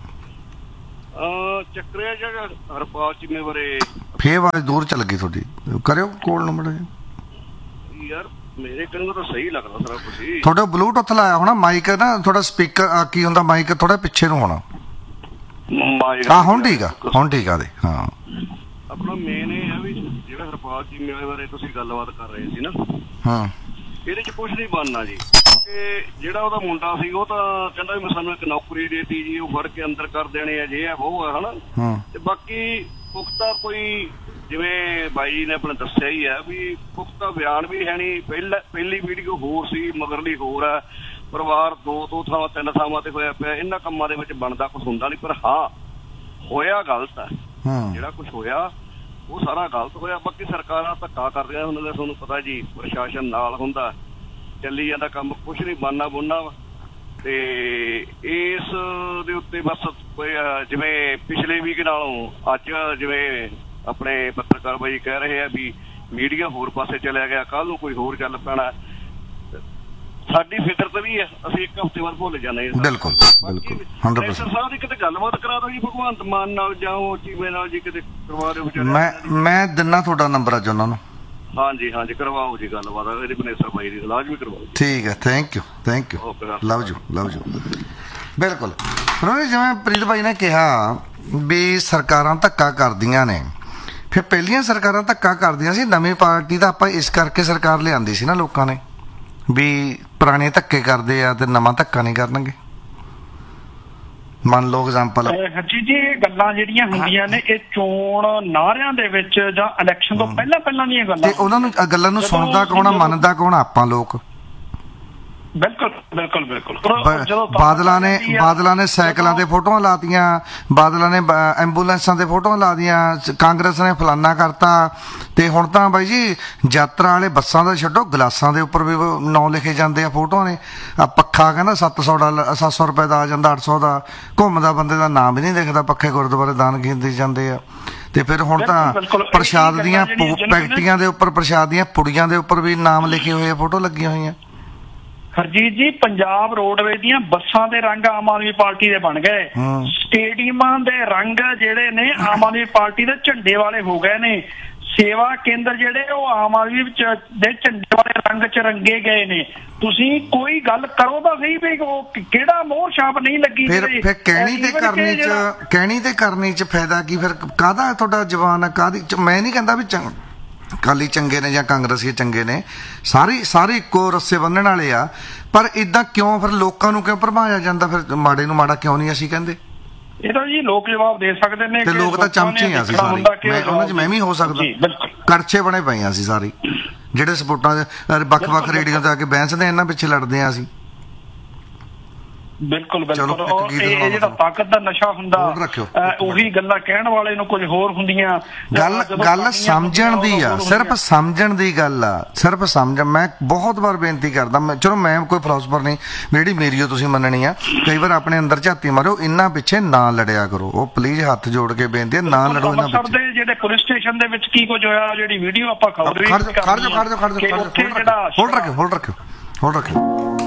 ਚੱਕਰਿਆ ਜਿਹੜਾ ਹਰਪਾਲ ਚੀਮੇ ਬਾਰੇ ਫੇਰ ਆਵਾਜ਼ ਦੂਰ ਚੱਲ ਗਈ ਤੁਹਾਡੀ, ਕਰਿਓ ਕੋਲ ਨੂੰ ਮਾੜਾ ਯਾਰ। ਮੇਰੇ ਕਹਿੰਦੇ ਤਾਂ ਸਹੀ ਲੱਗਦਾ ਸਾਰਾ ਕੁਝ। ਤੁਹਾਡਾ ਬਲੂਟੁੱਥ ਲਾਇਆ ਹੋਣਾ ਮਾਈਕ ਨਾ, ਥੋੜਾ ਸਪੀਕਰ ਕੀ ਹੁੰਦਾ, ਮਾਈਕ ਥੋੜਾ ਪਿੱਛੇ ਨੂੰ ਹੋਣਾ। ਹਾਂ, ਹੁਣ ਠੀਕ ਆ ਦੇ। ਹਾਂ, ਆਪਣਾ ਮੇਨ ਇਹ ਹੈ ਵੀ ਜਿਹੜਾ ਹਰਪਾਲ ਚੀਮੇ ਬਾਰੇ ਤੁਸੀਂ ਗੱਲਬਾਤ ਕਰ ਰਹੇ ਸੀ ਨਾ, ਹਾਂ, ਇਹਦੇ 'ਚ ਕੁਛ ਨਹੀਂ ਬਣਨਾ ਜੀ। ਕਿ ਜਿਹੜਾ ਉਹਦਾ ਮੁੰਡਾ ਸੀ ਉਹ ਤਾਂ ਕਹਿੰਦਾ ਵੀ ਮੈਂ ਸਾਨੂੰ ਇੱਕ ਨੌਕਰੀ ਦੇਤੀ ਜੀ, ਉਹ ਫੜ ਕੇ ਅੰਦਰ ਕਰ ਦੇਣੇ ਆ, ਜੇ ਆ ਉਹ ਆ ਹਨਾ। ਤੇ ਬਾਕੀ ਪੁਖਤਾ ਕੋਈ, ਜਿਵੇਂ ਬਾਈ ਜੀ ਨੇ ਆਪਣੇ ਦੱਸਿਆ ਹੀ ਹੈ ਵੀ ਪੁਖਤਾ ਬਿਆਨ ਵੀ ਹੈ ਨਹੀਂ। ਪਹਿਲੀ ਵੀਡੀਓ ਹੋਰ ਸੀ, ਮਗਰਲੀ ਹੋਰ ਹੈ। ਪਰਿਵਾਰ 2 ਥਾਵਾਂ 3 ਥਾਵਾਂ ਤੇ ਹੋਇਆ ਪਿਆ। ਇਹਨਾਂ ਕੰਮਾਂ ਦੇ ਵਿੱਚ ਬਣਦਾ ਕੁਛ ਹੁੰਦਾ ਨਹੀਂ, ਪਰ ਹਾਂ ਹੋਇਆ ਗਲਤ ਹੈ। ਜਿਹੜਾ ਕੁਝ ਹੋਇਆ ਉਹ ਸਾਰਾ ਗਲਤ ਹੋਇਆ। ਬਾਕੀ ਸਰਕਾਰਾਂ ਧੱਕਾ ਕਰਦੀਆਂ ਉਹਨਾਂ ਦਾ ਤੁਹਾਨੂੰ ਪਤਾ ਜੀ, ਪ੍ਰਸ਼ਾਸਨ ਨਾਲ ਹੁੰਦਾ, ਚੱਲੀ ਜਾਂਦਾ ਕੰਮ, ਕੁਛ ਨਹੀਂ ਬਣਨਾ ਬੁਣਨਾ। ਤੇ ਇਸ ਦੇ ਉੱਤੇ ਬਸ ਜਿਵੇਂ ਪਿਛਲੇ ਵੀਕ ਨਾਲੋਂ ਅੱਜ ਜਿਵੇਂ ਆਪਣੇ ਪੱਤਰਕਾਰ ਬਾਈ ਕਹਿ ਰਹੇ ਆ ਵੀ ਮੀਡੀਆ ਹੋਰ ਪਾਸੇ ਚਲਿਆ ਗਿਆ, ਕੱਲ ਨੂੰ ਕੋਈ ਹੋਰ ਚੱਲ ਪੈਣਾ। ਸਾਡੀ ਫਿਤਰਤ ਵੀ ਹੈ, ਅਸੀਂ ਇੱਕ ਹਫ਼ਤੇ ਬਾਅਦ ਭੁੱਲ ਜਾਂਦੇ ਹਾਂ। ਬਿਲਕੁਲ ਬਿਲਕੁਲ 100% ਸਾਹਿਬ ਦੀ ਕਿਤੇ ਗੱਲਬਾਤ ਕਰਾ ਦਿਓ ਜੀ ਭਗਵੰਤ ਮਾਨ ਨਾਲ ਜਾਂ ਉਹ ਚੀਮੇ ਨਾਲ ਜੀ, ਕਿਤੇ ਕਰਵਾ ਦਿਓ ਵਿਚਾਰੇ। ਮੈਂ ਦਿਨਾ ਤੁਹਾਡਾ ਨੰਬਰ ਅੱਜ ਉਹਨਾਂ ਨੂੰ। ਹਾਂਜੀ ਹਾਂਜੀ ਕਰਵਾਓ ਜੀ ਗੱਲਬਾਤ, ਇਹਦੀ ਬਨੇਸਰ ਬਾਈ ਦੀ ਲਾਜ਼ਮੀ ਕਰਵਾਓ। ਠੀਕ ਹੈ, ਥੈਂਕ ਯੂ ਲਵ ਯੂ ਬਿਲਕੁਲ। ਜਿਵੇਂ ਪ੍ਰੀਤ ਭਾਈ ਨੇ ਕਿਹਾ ਵੀ ਸਰਕਾਰਾਂ ਧੱਕਾ ਕਰਦੀਆਂ ਨੇ, ਫਿਰ ਪਹਿਲੀਆਂ ਸਰਕਾਰਾਂ ਧੱਕਾ ਕਰਦੀਆਂ ਸੀ, ਨਵੀਂ ਪਾਰਟੀ ਦਾ ਆਪਾਂ ਇਸ ਕਰਕੇ ਸਰਕਾਰ ਲਿਆਂਦੀ ਸੀ ਨਾ ਲੋਕਾਂ ਨੇ ਵੀ ਪੁਰਾਣੇ ਧੱਕੇ ਕਰਦੇ ਆ ਤੇ ਨਵਾਂ ਧੱਕਾ ਨਹੀਂ ਕਰਨਗੇ। ਮੰਨ ਲਓ ਐਗਜ਼ਾਮਪਲ ਜੀ ਇਹ ਗੱਲਾਂ ਜਿਹੜੀਆਂ ਹੁੰਦੀਆਂ ਨੇ ਇਹ ਚੋਣ ਨਾਅਰਿਆਂ ਦੇ ਵਿੱਚ ਜਾਂ ਇਲੈਕਸ਼ਨ ਤੋਂ ਪਹਿਲਾਂ ਦੀਆਂ ਗੱਲਾਂ, ਤੇ ਉਹਨਾਂ ਨੂੰ ਗੱਲਾਂ ਨੂੰ ਸੁਣਦਾ ਕੌਣ ਆ, ਮੰਨਦਾ ਕੌਣ ਆ? ਆਪਾਂ ਲੋਕ। ਬਿਲਕੁਲ ਬਾਦਲਾਂ ਨੇ ਸਾਈਕਲਾਂ ਦੇ ਫੋਟੋਆਂ ਲਾਤੀਆਂ, ਬਾਦਲਾਂ ਨੇ ਐਂਬੂਲੈਂਸਾਂ ਦੇ ਫੋਟੋਆਂ ਲਾ ਦੀਆਂ, ਕਾਂਗਰਸ ਨੇ ਫਲਾਨਾ ਕਰਤਾ। ਤੇ ਹੁਣ ਤਾਂ ਬਾਈ ਜੀ ਯਾਤਰਾ ਵਾਲੇ ਬੱਸਾਂ ਦਾ ਛੱਡੋ, ਗਲਾਸਾਂ ਦੇ ਉੱਪਰ ਵੀ ਨਾਂ ਲਿਖੇ ਜਾਂਦੇ ਆ, ਫੋਟੋਆਂ ਨੇ। ਆ ਪੱਖਾ ਕਹਿੰਦਾ $700 ਰੁਪਏ ਦਾ ਆ ਜਾਂਦਾ, 800 ਦਾ। ਘੁੰਮਦਾ ਬੰਦੇ ਦਾ ਨਾਮ ਵੀ ਨਹੀਂ ਲਿਖਦਾ, ਪੱਖੇ ਗੁਰਦੁਆਰੇ ਦਾਨ ਕੀਤੇ ਜਾਂਦੇ ਆ। ਤੇ ਫਿਰ ਹੁਣ ਤਾਂ ਪ੍ਰਸ਼ਾਦ ਦੀਆਂ ਪੈਕਟੀਆਂ ਦੇ ਉੱਪਰ, ਪ੍ਰਸ਼ਾਦ ਦੀਆਂ ਪੁੜੀਆਂ ਦੇ ਉੱਪਰ ਵੀ ਨਾਮ ਲਿਖੇ ਹੋਏ, ਫੋਟੋ ਲੱਗੀਆਂ ਹੋਈਆਂ। ਹਰਜੀਤ ਜੀ ਪੰਜਾਬ ਰੋਡਵੇਜ਼ ਦੀਆਂ ਬੱਸਾਂ ਦੇ ਰੰਗ ਆਮ ਆਦਮੀ ਪਾਰਟੀ ਦੇ ਬਣ ਗਏ, ਸਟੇਡੀਅਮਾਂ ਦੇ ਰੰਗ ਜਿਹੜੇ ਨੇ ਆਮ ਆਦਮੀ ਪਾਰਟੀ ਦੇ ਝੰਡੇ ਵਾਲੇ ਹੋ ਗਏ ਨੇ, ਸੇਵਾ ਕੇਂਦਰ ਜਿਹੜੇ ਉਹ ਆਮ ਆਦਮੀ ਦੇ ਝੰਡੇ ਵਾਲੇ ਰੰਗ ਚ ਰੰਗੇ ਗਏ ਨੇ। ਤੁਸੀਂ ਕੋਈ ਗੱਲ ਕਰੋ ਤਾਂ ਸਹੀ ਵੀ ਉਹ ਕਿਹੜਾ ਮੋਹਰ ਛਾਪ ਨਹੀਂ ਲੱਗੀ। ਫਿਰ ਕਹਿਣੀ ਤੇ ਕਰਨੀ ਚ ਫਾਇਦਾ ਕੀ? ਫਿਰ ਕਾਹਦਾ ਤੁਹਾਡਾ ਜਵਾਨ ਆ, ਕਾਹਦੀ? ਮੈਂ ਨਹੀਂ ਕਹਿੰਦਾ ਵੀ ਅਕਾਲੀ ਚੰਗੇ ਨੇ ਜਾਂ ਕਾਂਗਰਸੀ ਚੰਗੇ ਨੇ, ਸਾਰੇ ਇੱਕੋ ਰੱਸੇ ਬੰਨਣ ਵਾਲੇ ਆ। ਪਰ ਇਦਾਂ ਕਿਉਂ ਫਿਰ ਲੋਕਾਂ ਨੂੰ ਕਿਉਂ ਭਰਮਾਇਆ ਜਾਂਦਾ? ਫਿਰ ਮਾੜੇ ਨੂੰ ਮਾੜਾ ਕਿਉਂ ਨਹੀਂ ਅਸੀਂ ਕਹਿੰਦੇ? ਇਹ ਤਾਂ ਜੀ ਲੋਕ ਜਵਾਬ ਦੇ ਸਕਦੇ ਨੇ। ਤੇ ਲੋਕ ਤਾਂ ਚਮਚੇ ਆ ਅਸੀਂ ਸਾਰੇ, ਉਹਨਾਂ 'ਚ ਮੈਂ ਵੀ ਹੋ ਸਕਦਾ। ਕੜਛੇ ਬਣੇ ਪਏ ਆ ਅਸੀਂ ਸਾਰੇ, ਜਿਹੜੇ ਸਪੋਰਟਾਂ ਦੇ ਵੱਖ-ਵੱਖ ਰੇਡੀਓ ਤੇ ਆ ਕੇ ਬਹਿਸਦੇ ਇਹਨਾਂ ਪਿੱਛੇ ਲੜਦੇ ਆ ਅਸੀਂ। ਬਿਲਕੁਲ ਔਰ ਇਹ ਜਿਹੜਾ ਤਾਕਤ ਦਾ ਨਸ਼ਾ ਹੁੰਦਾ, ਉਹੀ ਗੱਲਾਂ ਕਹਿਣ ਵਾਲੇ ਨੂੰ ਕੁਝ ਹੋਰ ਹੁੰਦੀਆਂ। ਗੱਲ ਸਮਝਣ ਦੀ ਆ, ਸਿਰਫ ਸਮਝਣ ਦੀ ਗੱਲ ਆ, ਸਿਰਫ ਸਮਝ। ਮੈਂ ਬਹੁਤ ਵਾਰ ਬੇਨਤੀ ਕਰਦਾ, ਚਲੋ ਮੈਂ ਕੋਈ ਫਿਲਾਸਫਰ ਨਹੀਂ, ਜਿਹੜੀ ਮੇਰੀ ਤੁਸੀਂ ਮੰਨਣੀ ਆ। ਕਈ ਵਾਰ ਆਪਣੇ ਅੰਦਰ ਝਾਤੀ ਮਾਰੋ, ਇਹਨਾਂ ਪਿੱਛੇ ਨਾ ਲੜਿਆ ਕਰੋ। ਉਹ ਪਲੀਜ਼ ਹੱਥ ਜੋੜ ਕੇ ਬੇਨਤੀ ਹੈ, ਨਾ ਲੜੋ ਇਹਨਾਂ ਪਿੱਛੇ। ਜਿਹੜੇ ਪੁਲਿਸ ਸਟੇਸ਼ਨ ਦੇ ਵਿੱਚ ਕੀ ਕੁਝ ਹੋਇਆ, ਜਿਹੜੀ ਵੀਡੀਓ ਆਪਾਂ ਖਬਰ ਖੜ ਜਾ ਹੋਲਡ ਰੱਖਿਓ